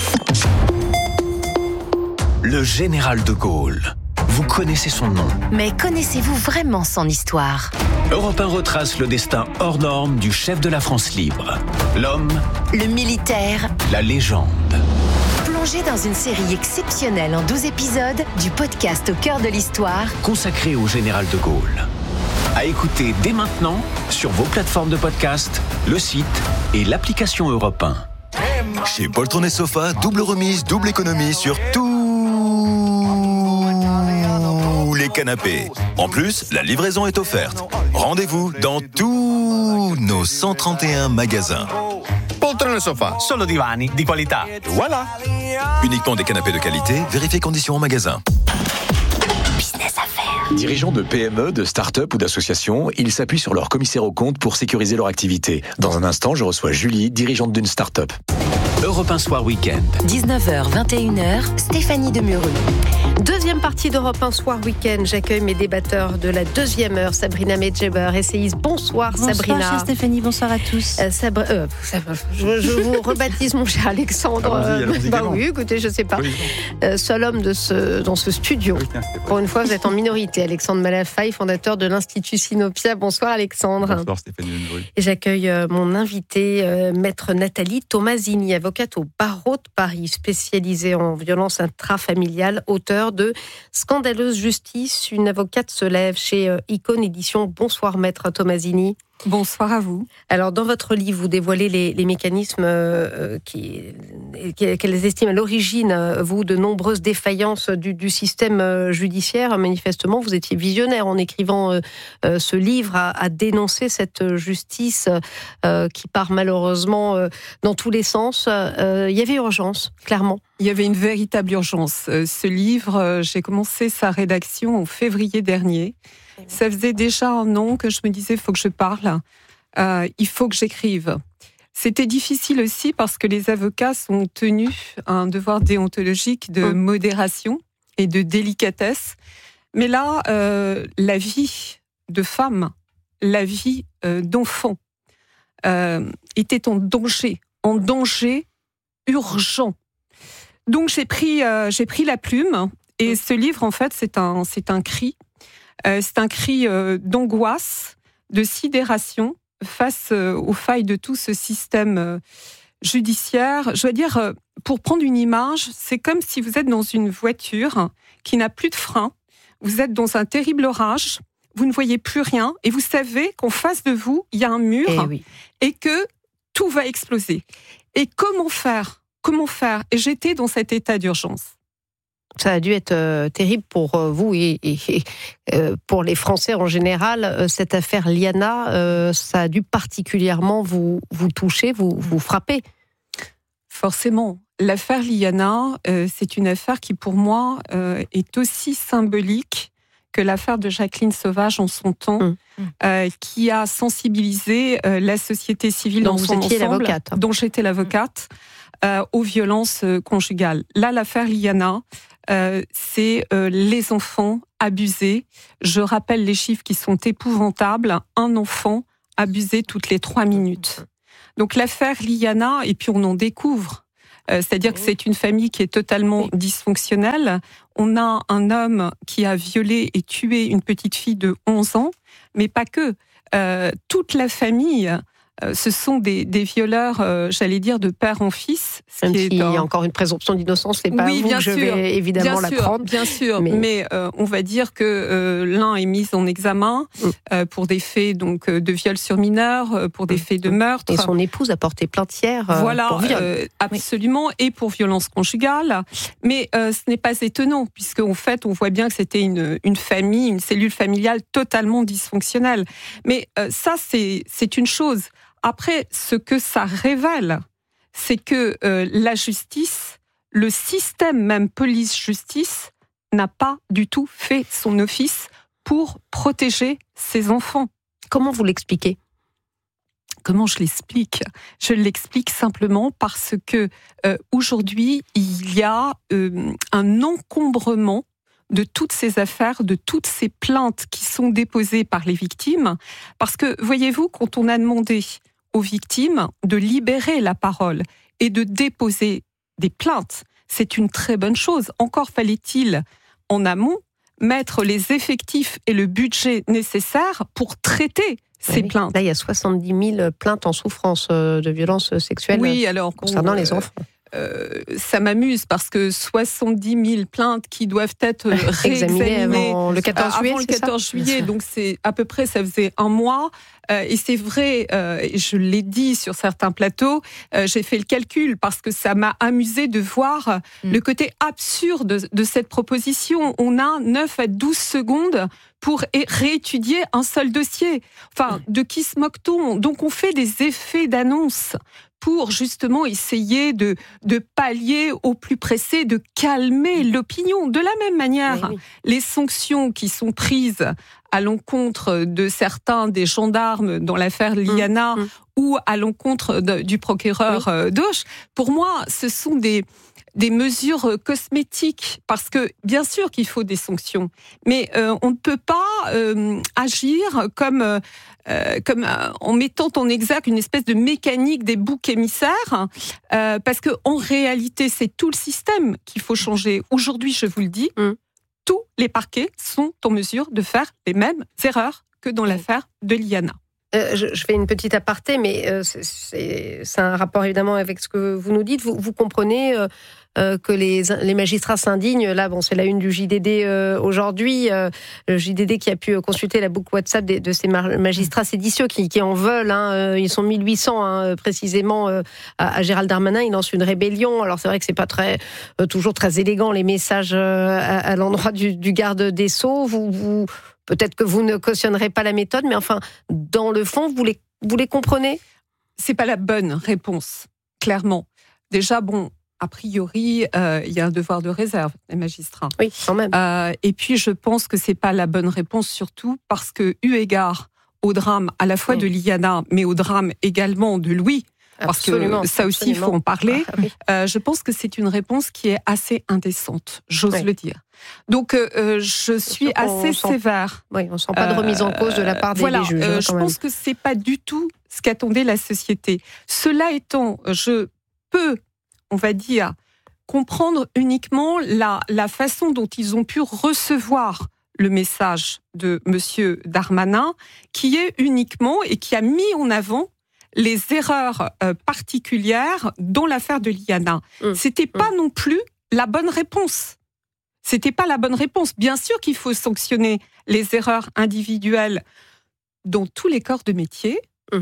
Le général de Gaulle. Vous connaissez son nom. Mais connaissez-vous vraiment son histoire ? Europe 1 retrace le destin hors norme du chef de la France libre. L'homme, le militaire, la légende. Plongez dans une série exceptionnelle en 12 épisodes du podcast Au cœur de l'histoire, consacré au général de Gaulle. À écouter dès maintenant sur vos plateformes de podcast, le site et l'application Europe 1. Chez Poltron et Sofa, double remise, double économie sur tous les canapés. En plus, la livraison est offerte. Rendez-vous dans tous nos 131 magasins. Poltron e Sofa, solo divani di qualità. Voilà. Uniquement des canapés de qualité, vérifiez conditions en magasin. Business à faire. Dirigeants de PME, de start-up ou d'associations, ils s'appuient sur leur commissaire aux comptes pour sécuriser leur activité. Dans un instant, je reçois Julie, dirigeante d'une start-up. Europe 1 Soir Week-end. 19h, 21h, Stéphanie Demureux. Deuxième partie d'Europe 1 Soir Week-end. J'accueille mes débatteurs de la deuxième heure. Sabrina Medjeber, essayiste. Bonsoir Sabrina. Bonsoir chère Stéphanie, bonsoir à tous. Je vous rebaptise mon cher Alexandre. Allons-y, oui, écoutez, je sais pas. Oui. Seul homme dans ce studio. Oui, pour une fois, vous êtes en minorité. Alexandre Malafaille, fondateur de l'Institut Sinopia. Bonsoir Alexandre. Bonsoir Stéphanie. Et j'accueille mon invité, maître Nathalie Tomasini, avocate au barreau de Paris, spécialisée en violence intrafamiliale, auteur de Scandaleuse justice, une avocate se lève chez Icône Édition. Bonsoir maître Tomasini. Bonsoir à vous. Alors, dans votre livre, vous dévoilez les mécanismes qu'elles estiment à l'origine, vous, de nombreuses défaillances du système judiciaire. Manifestement, vous étiez visionnaire en écrivant ce livre à dénoncer cette justice qui part malheureusement dans tous les sens. Il y avait urgence, clairement. Il y avait une véritable urgence. Ce livre, j'ai commencé sa rédaction en février dernier. Ça faisait déjà un an que je me disais, il faut que je parle, il faut que j'écrive. C'était difficile aussi parce que les avocats sont tenus à un devoir déontologique de modération et de délicatesse. Mais là, la vie de femme, la vie d'enfant était en danger urgent. Donc j'ai pris la plume et ce livre, en fait, c'est un cri. C'est un cri d'angoisse, de sidération face aux failles de tout ce système judiciaire. Je veux dire, pour prendre une image, c'est comme si vous êtes dans une voiture qui n'a plus de frein, vous êtes dans un terrible orage, vous ne voyez plus rien et vous savez qu'en face de vous, il y a un mur et que tout va exploser. Et comment faire ? Et j'étais dans cet état d'urgence. Ça a dû être terrible pour vous et pour les Français en général. Cette affaire Liana, ça a dû particulièrement vous toucher, vous frapper. Forcément. L'affaire Liana, c'est une affaire qui, pour moi, est aussi symbolique que l'affaire de Jacqueline Sauvage en son temps, qui a sensibilisé la société civile dans son ensemble, dont j'étais l'avocate. aux violences conjugales. Là, l'affaire Liana, c'est les enfants abusés. Je rappelle les chiffres qui sont épouvantables. Un enfant abusé toutes les 3 minutes. Donc l'affaire Liana, et puis on en découvre. C'est-à-dire que c'est une famille qui est totalement dysfonctionnelle. On a un homme qui a violé et tué une petite fille de 11 ans, mais pas que. Toute la famille, ce sont des violeurs, j'allais dire, de père en fils. Même s'il y a encore une présomption d'innocence, c'est pas vous que je vais évidemment la prendre. Bien sûr, mais on va dire que l'un est mis en examen pour des faits donc de viol sur mineur, pour des faits de meurtre. Et son épouse a porté plainte hier pour viol. Absolument, et pour violence conjugale. Mais ce n'est pas étonnant, puisque en fait, on voit bien que c'était une famille, une cellule familiale totalement dysfonctionnelle. Mais ça, c'est une chose. Après, ce que ça révèle, c'est que la justice, le système même police-justice, n'a pas du tout fait son office pour protéger ses enfants. Comment vous l'expliquez ? Comment je l'explique ? Je l'explique simplement parce que aujourd'hui, il y a un encombrement de toutes ces affaires, de toutes ces plaintes qui sont déposées par les victimes. Parce que, voyez-vous, quand on a demandé aux victimes de libérer la parole et de déposer des plaintes, c'est une très bonne chose. Encore fallait-il, en amont, mettre les effectifs et le budget nécessaires pour traiter ces plaintes. Là, il y a 70 000 plaintes en souffrance de violences sexuelles concernant les enfants. Ça m'amuse parce que 70 000 plaintes qui doivent être réexaminées avant le 14 juillet, avant le 14 juillet, donc c'est à peu près, ça faisait un mois. Et c'est vrai, je l'ai dit sur certains plateaux, j'ai fait le calcul parce que ça m'a amusé de voir le côté absurde de cette proposition. On a 9 à 12 secondes pour réétudier un seul dossier. Enfin, de qui se moque-t-on ? Donc on fait des effets d'annonce pour justement essayer de pallier au plus pressé, de calmer l'opinion. De la même manière, les sanctions qui sont prises à l'encontre de certains des gendarmes dans l'affaire Liana ou à l'encontre du procureur Doche, pour moi, ce sont des mesures cosmétiques, parce que bien sûr qu'il faut des sanctions, mais on ne peut pas agir comme en mettant en exergue une espèce de mécanique des boucs émissaires, parce que en réalité, c'est tout le système qu'il faut changer. Aujourd'hui, je vous le dis, tous les parquets sont en mesure de faire les mêmes erreurs que dans l'affaire de Liana. Je fais une petite aparté, mais c'est un rapport évidemment avec ce que vous nous dites. Vous comprenez que les magistrats s'indignent. Là, c'est la une du JDD aujourd'hui. Le JDD qui a pu consulter la boucle WhatsApp de ces magistrats séditieux qui en veulent. Ils sont 1800 précisément à Gérald Darmanin. Ils lancent une rébellion. Alors c'est vrai que c'est pas toujours très élégant les messages à l'endroit du garde des Sceaux. Peut-être que vous ne cautionnerez pas la méthode, mais enfin, dans le fond, vous les comprenez ? C'est pas la bonne réponse, clairement. Déjà, a priori, il y a un devoir de réserve des magistrats. Oui, quand même. Et puis, je pense que c'est pas la bonne réponse, surtout parce que, eu égard au drame à la fois de Liana, mais au drame également de Louis, parce que ça aussi, il faut en parler. Je pense que c'est une réponse qui est assez indécente, j'ose le dire. Donc, je suis assez sévère. Oui, on ne sent pas de remise en cause de la part des juges. Je pense que ce n'est pas du tout ce qu'attendait la société. Cela étant, je peux, on va dire, comprendre uniquement la façon dont ils ont pu recevoir le message de M. Darmanin, qui est uniquement et qui a mis en avant les erreurs particulières dans l'affaire de Liana. C'était pas non plus la bonne réponse. C'était pas la bonne réponse. Bien sûr qu'il faut sanctionner les erreurs individuelles dans tous les corps de métier.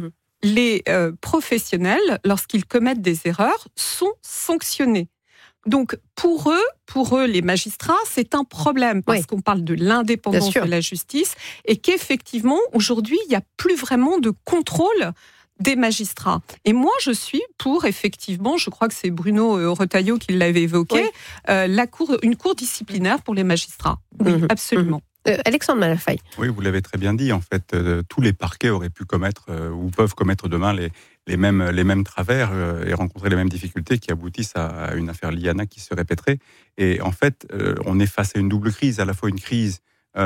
Les professionnels, lorsqu'ils commettent des erreurs, sont sanctionnés. Donc, pour eux, les magistrats, c'est un problème, parce qu'on parle de l'indépendance de la justice, et qu'effectivement, aujourd'hui, il n'y a plus vraiment de contrôle des magistrats. Et moi, je suis pour, effectivement, je crois que c'est Bruno Retailleau qui l'avait évoqué, une cour disciplinaire pour les magistrats. Oui, absolument. Alexandre Malafaille. Oui, vous l'avez très bien dit. En fait, tous les parquets auraient pu commettre ou peuvent commettre demain les mêmes travers et rencontrer les mêmes difficultés qui aboutissent à une affaire Liana qui se répéterait. Et en fait, on est face à une double crise, à la fois une crise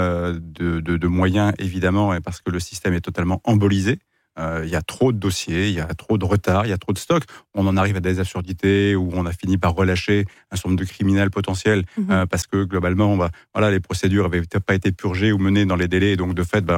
de moyens, évidemment, parce que le système est totalement embolisé. Il y a trop de dossiers, il y a trop de retard, il y a trop de stocks. On en arrive à des absurdités où on a fini par relâcher un certain nombre de criminels potentiels parce que globalement, les procédures n'avaient pas été purgées ou menées dans les délais. Et donc, de fait,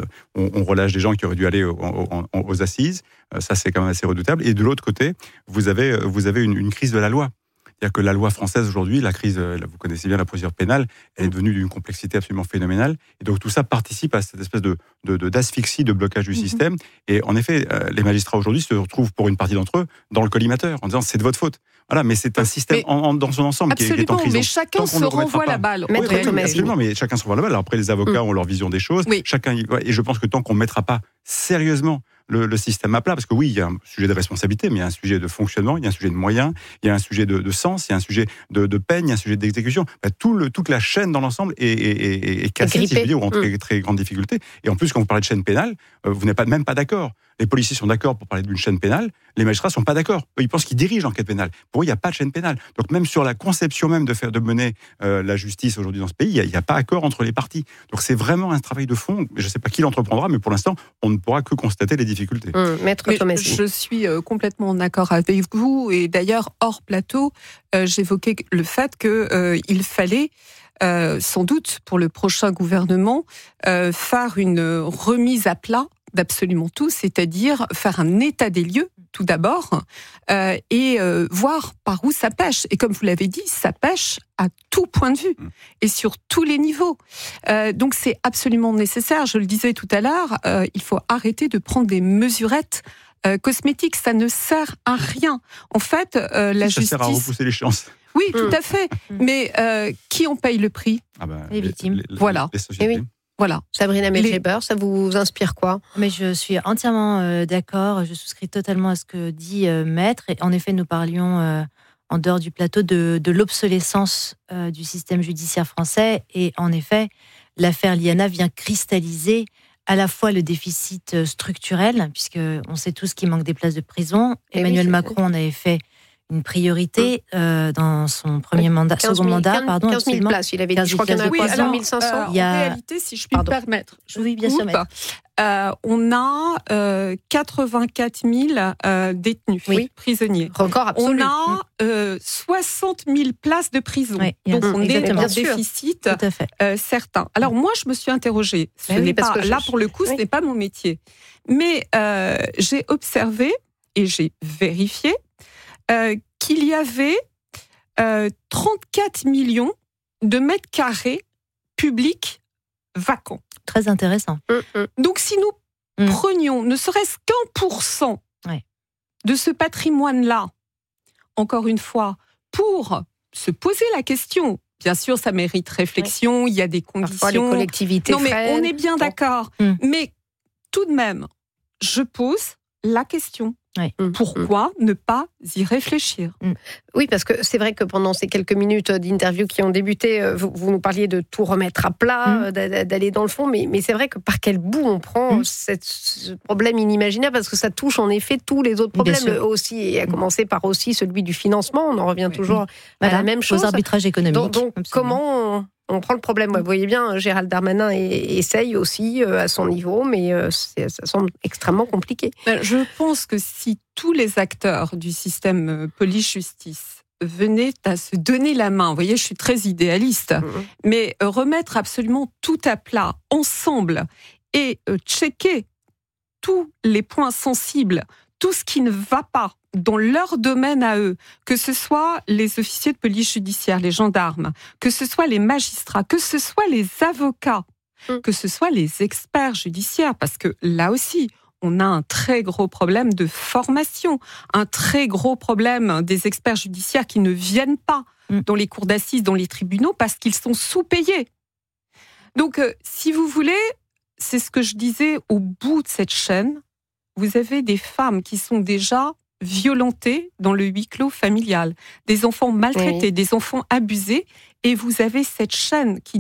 on relâche des gens qui auraient dû aller aux assises. Ça, c'est quand même assez redoutable. Et de l'autre côté, vous avez une crise de la loi. C'est-à-dire que la loi française aujourd'hui, la crise, vous connaissez bien la procédure pénale, elle est devenue d'une complexité absolument phénoménale. Et donc tout ça participe à cette espèce d'asphyxie, de blocage du système. Et en effet, les magistrats aujourd'hui se retrouvent pour une partie d'entre eux dans le collimateur en disant c'est de votre faute. Voilà, mais c'est un système dans son ensemble qui est en crise. Mais chacun se renvoie la balle. Absolument, mais chacun se renvoie la balle. Alors après, les avocats ont leur vision des choses. Oui. Et je pense que tant qu'on ne mettra pas sérieusement le système à plat, parce que oui, il y a un sujet de responsabilité, mais il y a un sujet de fonctionnement, il y a un sujet de moyens, il y a un sujet de sens, il y a un sujet de peine, il y a un sujet d'exécution. Toute la chaîne dans l'ensemble est cassée, si je veux dire, ou en très, très grande difficulté. Et en plus, quand vous parlez de chaîne pénale, vous n'êtes même pas d'accord. Les policiers sont d'accord pour parler d'une chaîne pénale, les magistrats ne sont pas d'accord. Eux, ils pensent qu'ils dirigent l'enquête pénale. Pour eux, il n'y a pas de chaîne pénale. Donc même sur la conception même de mener la justice aujourd'hui dans ce pays, il n'y a pas accord entre les parties. Donc c'est vraiment un travail de fond. Je ne sais pas qui l'entreprendra, mais pour l'instant, on ne pourra que constater les difficultés. Je suis complètement en accord avec vous. Et d'ailleurs, hors plateau, j'évoquais le fait qu'il fallait sans doute pour le prochain gouvernement faire une remise à plat d'absolument tout, c'est-à-dire faire un état des lieux tout d'abord et voir par où ça pêche. Et comme vous l'avez dit, ça pêche à tout point de vue et sur tous les niveaux. Donc c'est absolument nécessaire. Je le disais tout à l'heure, il faut arrêter de prendre des mesurettes cosmétiques. Ça ne sert à rien. En fait, la justice... Ça sert à repousser l'échéance. Oui, tout à fait. Mais qui en paye le prix ? Les victimes. Voilà. Les sociétés. Oui. Voilà. Sabrina Medjeber, ça vous inspire quoi ? Mais je suis entièrement d'accord. Je souscris totalement à ce que dit Maître. Et en effet, nous parlions en dehors du plateau de l'obsolescence du système judiciaire français. Et en effet, l'affaire Liana vient cristalliser à la fois le déficit structurel, puisqu'on sait tous qu'il manque des places de prison. Emmanuel Macron en avait fait une priorité dans son premier mandat, second mandat, 15 000 places, il avait dit, je crois qu'il y en a quoi, 1 500 En réalité, si je puis me permettre, oui, bien sûr, on a 84 000 détenus, prisonniers. Record absolu. On a 60 000 places de prison. Oui, donc on est en déficit certain. Alors moi, je me suis interrogée. Ce n'est pas, là, pour le coup, ce n'est pas mon métier. Mais j'ai observé et j'ai vérifié qu'il y avait 34 millions de mètres carrés publics vacants. Très intéressant. Donc, si nous prenions ne serait-ce qu'1% de ce patrimoine-là, encore une fois, pour se poser la question, bien sûr, ça mérite réflexion, il y a des conditions. Parfois, les collectivités mais on est bien d'accord. Mais tout de même, je pose la question. Pourquoi ne pas y réfléchir ? Oui, parce que c'est vrai que pendant ces quelques minutes d'interview qui ont débuté, vous nous parliez de tout remettre à plat, d'aller dans le fond, mais c'est vrai que par quel bout on prend ce problème inimaginable, parce que ça touche en effet tous les autres problèmes aussi, et à commencer par aussi celui du financement, on en revient toujours à la même chose. Aux arbitrages économiques. Donc comment on prend le problème. Vous voyez bien, Gérald Darmanin essaye aussi à son niveau, mais ça semble extrêmement compliqué. Je pense que si tous les acteurs du système police-justice venaient à se donner la main, vous voyez, je suis très idéaliste, mais remettre absolument tout à plat, ensemble, et checker tous les points sensibles, tout ce qui ne va pas dans leur domaine à eux, que ce soit les officiers de police judiciaire, les gendarmes, que ce soit les magistrats, que ce soit les avocats, que ce soit les experts judiciaires, parce que là aussi, on a un très gros problème de formation, un très gros problème des experts judiciaires qui ne viennent pas dans les cours d'assises, dans les tribunaux, parce qu'ils sont sous-payés. Donc, si vous voulez, c'est ce que je disais, au bout de cette chaîne, vous avez des femmes qui sont déjà violentées dans le huis clos familial, des enfants maltraités, des enfants abusés, et vous avez cette chaîne qui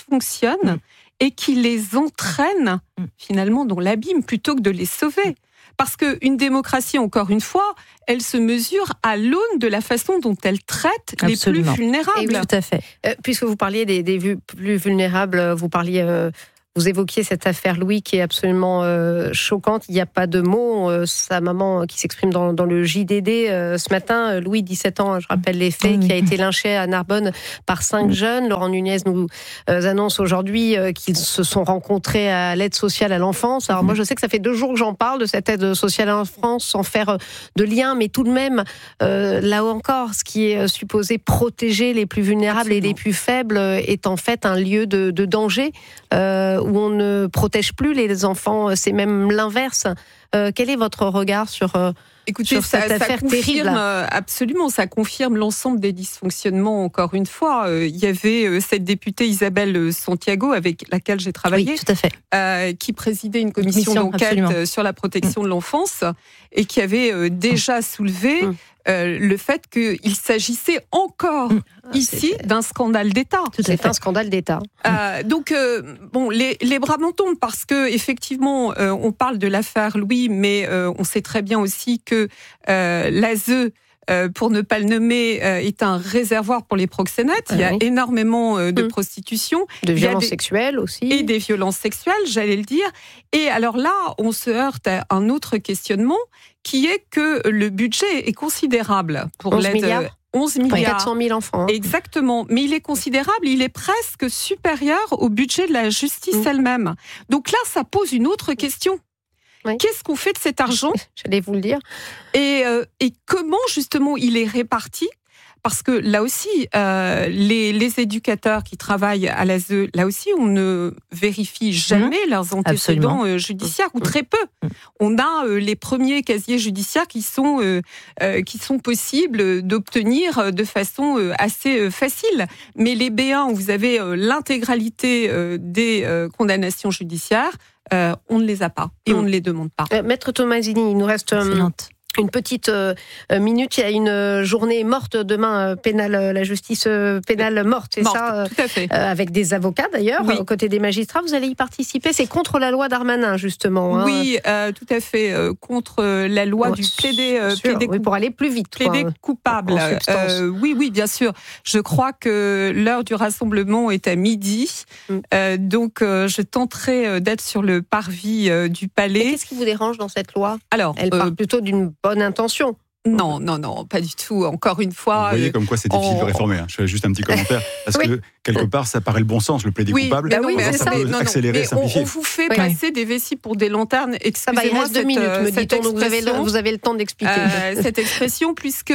dysfonctionne et qui les entraîne finalement dans l'abîme plutôt que de les sauver. Parce qu'une démocratie, encore une fois, elle se mesure à l'aune de la façon dont elle traite les plus vulnérables. Et oui, tout à fait. Puisque vous parliez des plus vulnérables, vous évoquiez cette affaire Louis qui est absolument choquante. Il n'y a pas de mots. Sa maman qui s'exprime dans le JDD ce matin. Louis, 17 ans, je rappelle les faits, qui a été lynché à Narbonne par 5 jeunes. Laurent Nunez nous annonce aujourd'hui qu'ils se sont rencontrés à l'aide sociale à l'enfance. Alors moi, je sais que ça fait 2 jours que j'en parle de cette aide sociale à l'enfance sans faire de lien, mais tout de même, là encore, ce qui est supposé protéger les plus vulnérables et les plus faibles est en fait un lieu de danger. Où on ne protège plus les enfants, c'est même l'inverse. Quel est votre regard sur cette affaire terrible ? Absolument, ça confirme l'ensemble des dysfonctionnements. Encore une fois, il y avait cette députée Isabelle Santiago, avec laquelle j'ai travaillé, oui, tout à fait. Qui présidait une commission d'enquête sur la protection de l'enfance et qui avait déjà soulevé le fait qu'il s'agissait encore ici d'un scandale d'État. C'est un scandale d'État. Donc, les bras m'en tombent parce que effectivement, on parle de l'affaire Louis, mais on sait très bien aussi que l'ASE, pour ne pas le nommer, est un réservoir pour les proxénètes. Il y a énormément de prostitution. De violences sexuelles aussi. Et des violences sexuelles, j'allais le dire. Et alors là, on se heurte à un autre questionnement, qui est que le budget est considérable pour 11 milliards. 11 milliards. Pour 400 000 enfants. Exactement. Mais il est considérable, il est presque supérieur au budget de la justice elle-même. Donc là, ça pose une autre question. Oui. Qu'est-ce qu'on fait de cet argent ? J'allais vous le dire. Et comment, justement, il est réparti ? Parce que là aussi, les éducateurs qui travaillent à l'ASE, là aussi, on ne vérifie jamais leurs antécédents judiciaires, ou très peu. On a les premiers casiers judiciaires qui sont possibles d'obtenir de façon assez facile. Mais les B1, où vous avez l'intégralité des condamnations judiciaires, on ne les a pas et on ne les demande pas. Maître Tomasini, il nous reste une petite minute. Il y a une journée morte demain, pénale, la justice pénale morte, c'est ça, tout à fait. Avec des avocats d'ailleurs, aux côtés des magistrats. Vous allez y participer. C'est contre la loi Darmanin, justement. Oui, tout à fait. Contre la loi du plaider pour aller plus vite. Plaider coupable. Oui, bien sûr. Je crois que l'heure du rassemblement est à midi. Donc, je tenterai d'être sur le parvis du palais. Et qu'est-ce qui vous dérange dans cette loi ? Alors, elle part plutôt d'une bonne intention. Non, pas du tout. Encore une fois... Vous voyez comme quoi c'est difficile de réformer. Je fais juste un petit commentaire. Parce que, quelque part, ça paraît le bon sens, le plaider coupable. Ça peut accélérer, simplifier. On vous fait passer des vessies pour des lanternes. Excusez-moi, il reste 2 minutes, me dit-on, donc vous avez le temps d'expliquer. Cette expression, puisque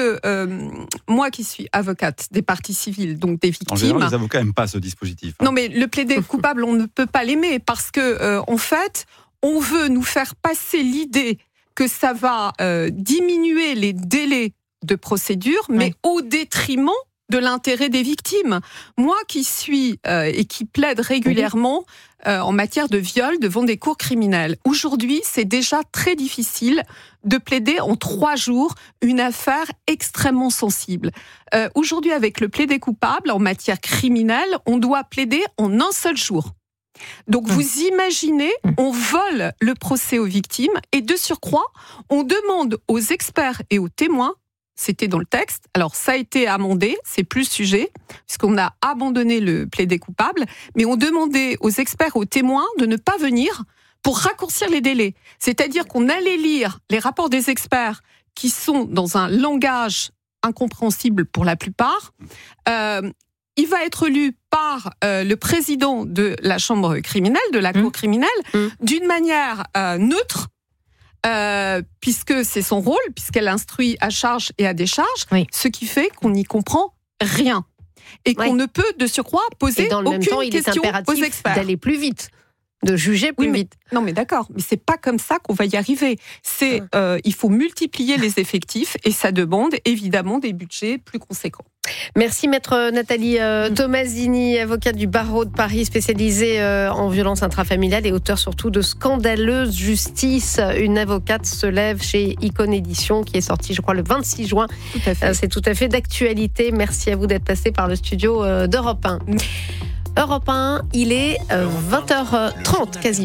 moi qui suis avocate des parties civiles, donc des victimes... En général, les avocats n'aiment pas ce dispositif. Non, mais le plaider coupable, on ne peut pas l'aimer, parce que, en fait, on veut nous faire passer l'idée que ça va diminuer les délais de procédure, mais au détriment de l'intérêt des victimes. Moi qui suis et qui plaide régulièrement en matière de viol devant des cours criminelles, aujourd'hui, c'est déjà très difficile de plaider en 3 jours une affaire extrêmement sensible. Aujourd'hui, avec le plaider coupable en matière criminelle, on doit plaider en un seul jour. Donc vous imaginez, on vole le procès aux victimes et de surcroît, on demande aux experts et aux témoins, c'était dans le texte, alors ça a été amendé, c'est plus sujet, puisqu'on a abandonné le plaider coupable, mais on demandait aux experts et aux témoins de ne pas venir pour raccourcir les délais. C'est-à-dire qu'on allait lire les rapports des experts qui sont dans un langage incompréhensible pour la plupart. Il va être lu par le président de la chambre criminelle, de la cour criminelle, d'une manière neutre, puisque c'est son rôle, puisqu'elle instruit à charge et à décharge, ce qui fait qu'on n'y comprend rien. Et qu'on ne peut, de surcroît, poser aucune question aux experts. Et dans le même temps, il est impératif d'aller plus vite, de juger plus vite. Non, mais d'accord, mais c'est pas comme ça qu'on va y arriver. Il faut multiplier les effectifs et ça demande évidemment des budgets plus conséquents. Merci Maître Nathalie Tomasini, avocate du barreau de Paris, spécialisée en violence intrafamiliale et auteure surtout de Scandaleuse Justice. Une avocate se lève chez Icône Édition, qui est sortie, je crois, le 26 juin. Tout à fait. C'est tout à fait d'actualité. Merci à vous d'être passé par le studio d'Europe 1. Europe 1, il est 20h30 quasiment.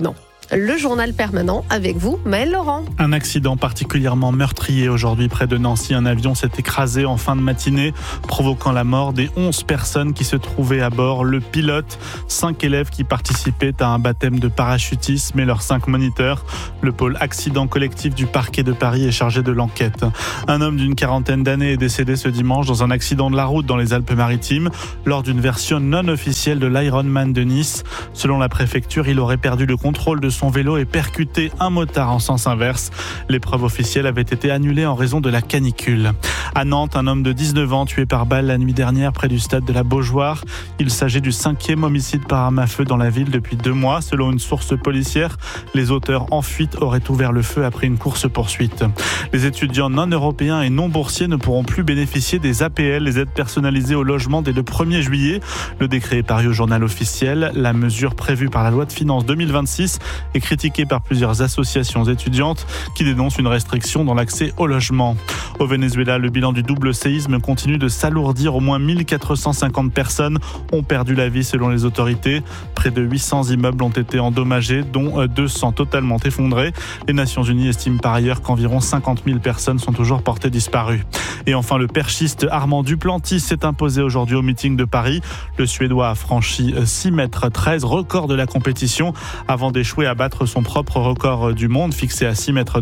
Le journal permanent avec vous, Maëlle Laurent. Un accident particulièrement meurtrier aujourd'hui près de Nancy. Un avion s'est écrasé en fin de matinée, provoquant la mort des 11 personnes qui se trouvaient à bord. Le pilote, 5 élèves qui participaient à un baptême de parachutisme et leurs 5 moniteurs. Le pôle accident collectif du parquet de Paris est chargé de l'enquête. Un homme d'une quarantaine d'années est décédé ce dimanche dans un accident de la route dans les Alpes-Maritimes lors d'une version non officielle de l'Ironman de Nice. Selon la préfecture, il aurait perdu le contrôle de son vélo et percuté un motard en sens inverse. L'épreuve officielle avait été annulée en raison de la canicule. À Nantes, un homme de 19 ans tué par balle la nuit dernière près du stade de la Beaujoire. Il s'agit du 5e homicide par arme à feu dans la ville depuis 2 mois. Selon une source policière, les auteurs en fuite auraient ouvert le feu après une course-poursuite. Les étudiants non européens et non boursiers ne pourront plus bénéficier des APL, les aides personnalisées au logement, dès le 1er juillet. Le décret est paru au journal officiel. La mesure prévue par la loi de finances 2026 est critiquée par plusieurs associations étudiantes qui dénoncent une restriction dans l'accès au logement. Au Venezuela, le bilan du double séisme continue de s'alourdir. Au moins 1450 personnes ont perdu la vie selon les autorités. Près de 800 immeubles ont été endommagés, dont 200 totalement effondrés. Les Nations Unies estiment par ailleurs qu'environ 50 000 personnes sont toujours portées disparues. Et enfin, le perchiste Armand Duplantis s'est imposé aujourd'hui au meeting de Paris. Le Suédois a franchi 6,13 mètres, record de la compétition, avant d'échouer à battre son propre record du monde, fixé à 6,31 mètres.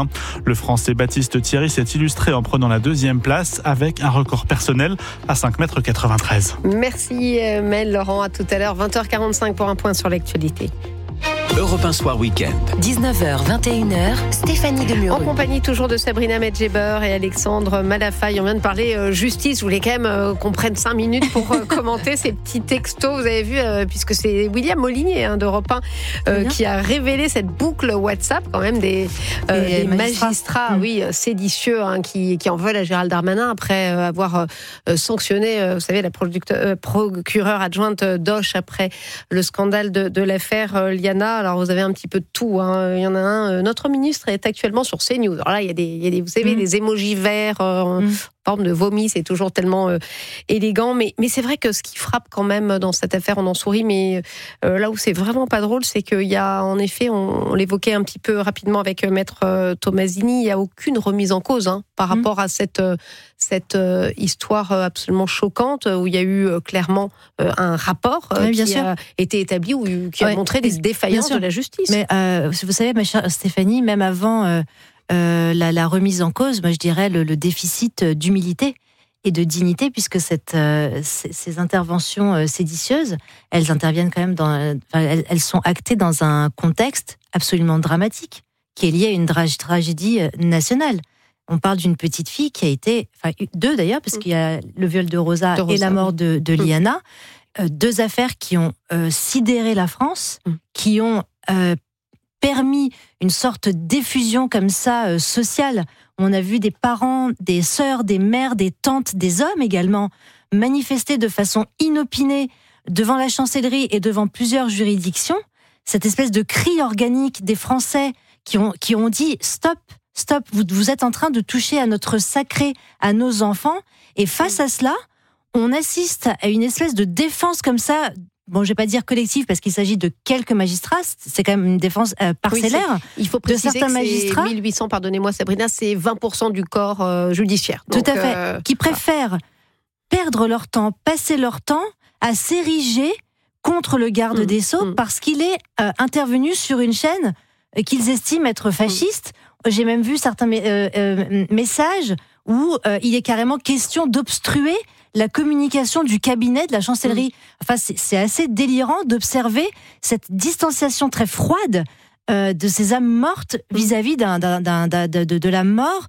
Le Français Baptiste Thierry s'est illustré en prenant la 2e place avec un record personnel à 5,93 mètres. Merci Maëlle Laurent, à tout à l'heure, 20h45 pour un point sur l'actualité. Europe 1 Soir Week-end. 19h, 21h, Stéphanie Demureux. En compagnie toujours de Sabrina Medjeber et Alexandre Malafaille. On vient de parler justice. Je voulais quand même qu'on prenne 5 minutes pour commenter ces petits textos. Vous avez vu, puisque c'est William Molinier d'Europe 1 qui a révélé cette boucle WhatsApp quand même des magistrats séditieux qui en veulent à Gérald Darmanin après avoir sanctionné, vous savez, la procureure adjointe Doche après le scandale de l'affaire Liana. Alors vous avez un petit peu de tout. Il y en a un. Notre ministre est actuellement sur CNews. Alors là, il y a des vous savez, des émojis verts en forme de vomi. C'est toujours tellement élégant. Mais c'est vrai que ce qui frappe quand même dans cette affaire, on en sourit. Mais là où c'est vraiment pas drôle, c'est qu'il y a en effet, on l'évoquait un petit peu rapidement avec Maître Tomasini, il n'y a aucune remise en cause par rapport à cette histoire absolument choquante où il y a eu clairement un rapport qui a été établi ou qui a montré des défaillances de la justice. Mais vous savez, ma chère Stéphanie, même avant la remise en cause, moi je dirais le déficit d'humilité et de dignité, puisque ces interventions séditieuses, elles interviennent quand même elles sont actées dans un contexte absolument dramatique, qui est lié à une tragédie nationale. On parle d'une petite fille qui a été, 2 d'ailleurs, parce qu'il y a le viol de Rosa et la mort de Liana, 2 affaires qui ont sidéré la France, qui ont permis une sorte d'effusion comme ça sociale. On a vu des parents, des sœurs, des mères, des tantes, des hommes également manifester de façon inopinée devant la chancellerie et devant plusieurs juridictions. Cette espèce de cri organique des Français qui ont dit stop, vous êtes en train de toucher à notre sacré, à nos enfants. Et face à cela, on assiste à une espèce de défense comme ça. Bon, je vais pas dire collective parce qu'il s'agit de quelques magistrats, c'est quand même une défense parcellaire. Oui, il faut préciser de certains magistrats. 1800, pardonnez-moi Sabrina, c'est 20% du corps judiciaire. Donc, tout à fait. Qui préfèrent perdre leur temps, passer leur temps à s'ériger contre le garde des Sceaux parce qu'il est intervenu sur une chaîne qu'ils estiment être fasciste. J'ai même vu certains messages où il est carrément question d'obstruer la communication du cabinet de la chancellerie. Enfin, c'est assez délirant d'observer cette distanciation très froide de ces âmes mortes vis-à-vis de la mort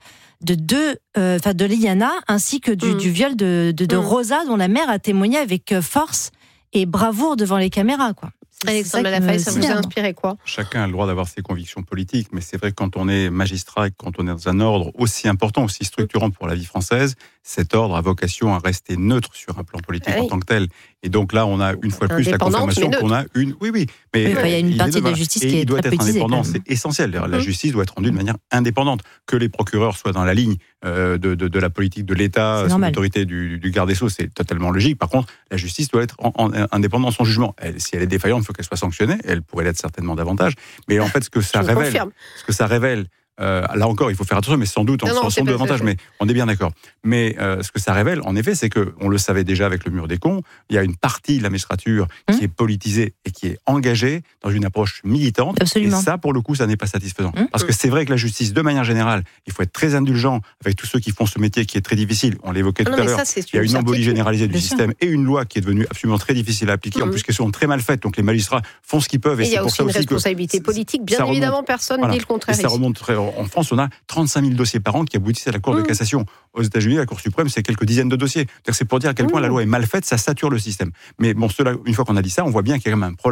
de Liana ainsi que du viol de Rosa, dont la mère a témoigné avec force et bravoure devant les caméras, quoi. Alexandre Malafaille, ça vous a inspiré quoi ? Chacun a le droit d'avoir ses convictions politiques, mais c'est vrai que quand on est magistrat et quand on est dans un ordre aussi important, aussi structurant pour la vie française, cet ordre a vocation à rester neutre sur un plan politique en tant que tel. Et donc là, on a une fois de plus la confirmation qu'on a une. Oui. Mais il y a une partie de la justice qui est doit très être politisée. indépendant, c'est essentiel. La justice doit être rendue de manière indépendante. Que les procureurs soient dans la ligne de la politique de l'État, sous l'autorité du garde des Sceaux, c'est totalement logique. Par contre, la justice doit être indépendante dans son jugement. Si elle est défaillante, il faut qu'elle soit sanctionnée. Elle pourrait l'être certainement davantage. Mais en fait, ce que ça révèle, là encore, il faut faire attention, mais sans doute en son davantage, mais on est bien d'accord. Mais ce que ça révèle, en effet, c'est que on le savait déjà avec le mur des cons, il y a une partie de la magistrature qui est politisée et qui est engagée dans une approche militante. Absolument. Et ça, pour le coup, ça n'est pas satisfaisant. Parce que c'est vrai que la justice, de manière générale, il faut être très indulgent avec tous ceux qui font ce métier qui est très difficile. On l'évoquait tout à l'heure. Il y a une embolie généralisée du système et une loi qui est devenue absolument très difficile à appliquer, en plus qu'elles sont très mal faites. Donc les magistrats font ce qu'ils peuvent. Et il y a aussi une responsabilité politique. Bien évidemment, personne ne dit le contraire. Et ça remonte en France, on a 35 000 dossiers par an qui aboutissent à la Cour de cassation. Aux États-Unis, la Cour suprême, c'est quelques dizaines de dossiers. C'est pour dire à quel point la loi est mal faite, ça sature le système. Mais bon, une fois qu'on a dit ça, on voit bien qu'il y a quand même un problème.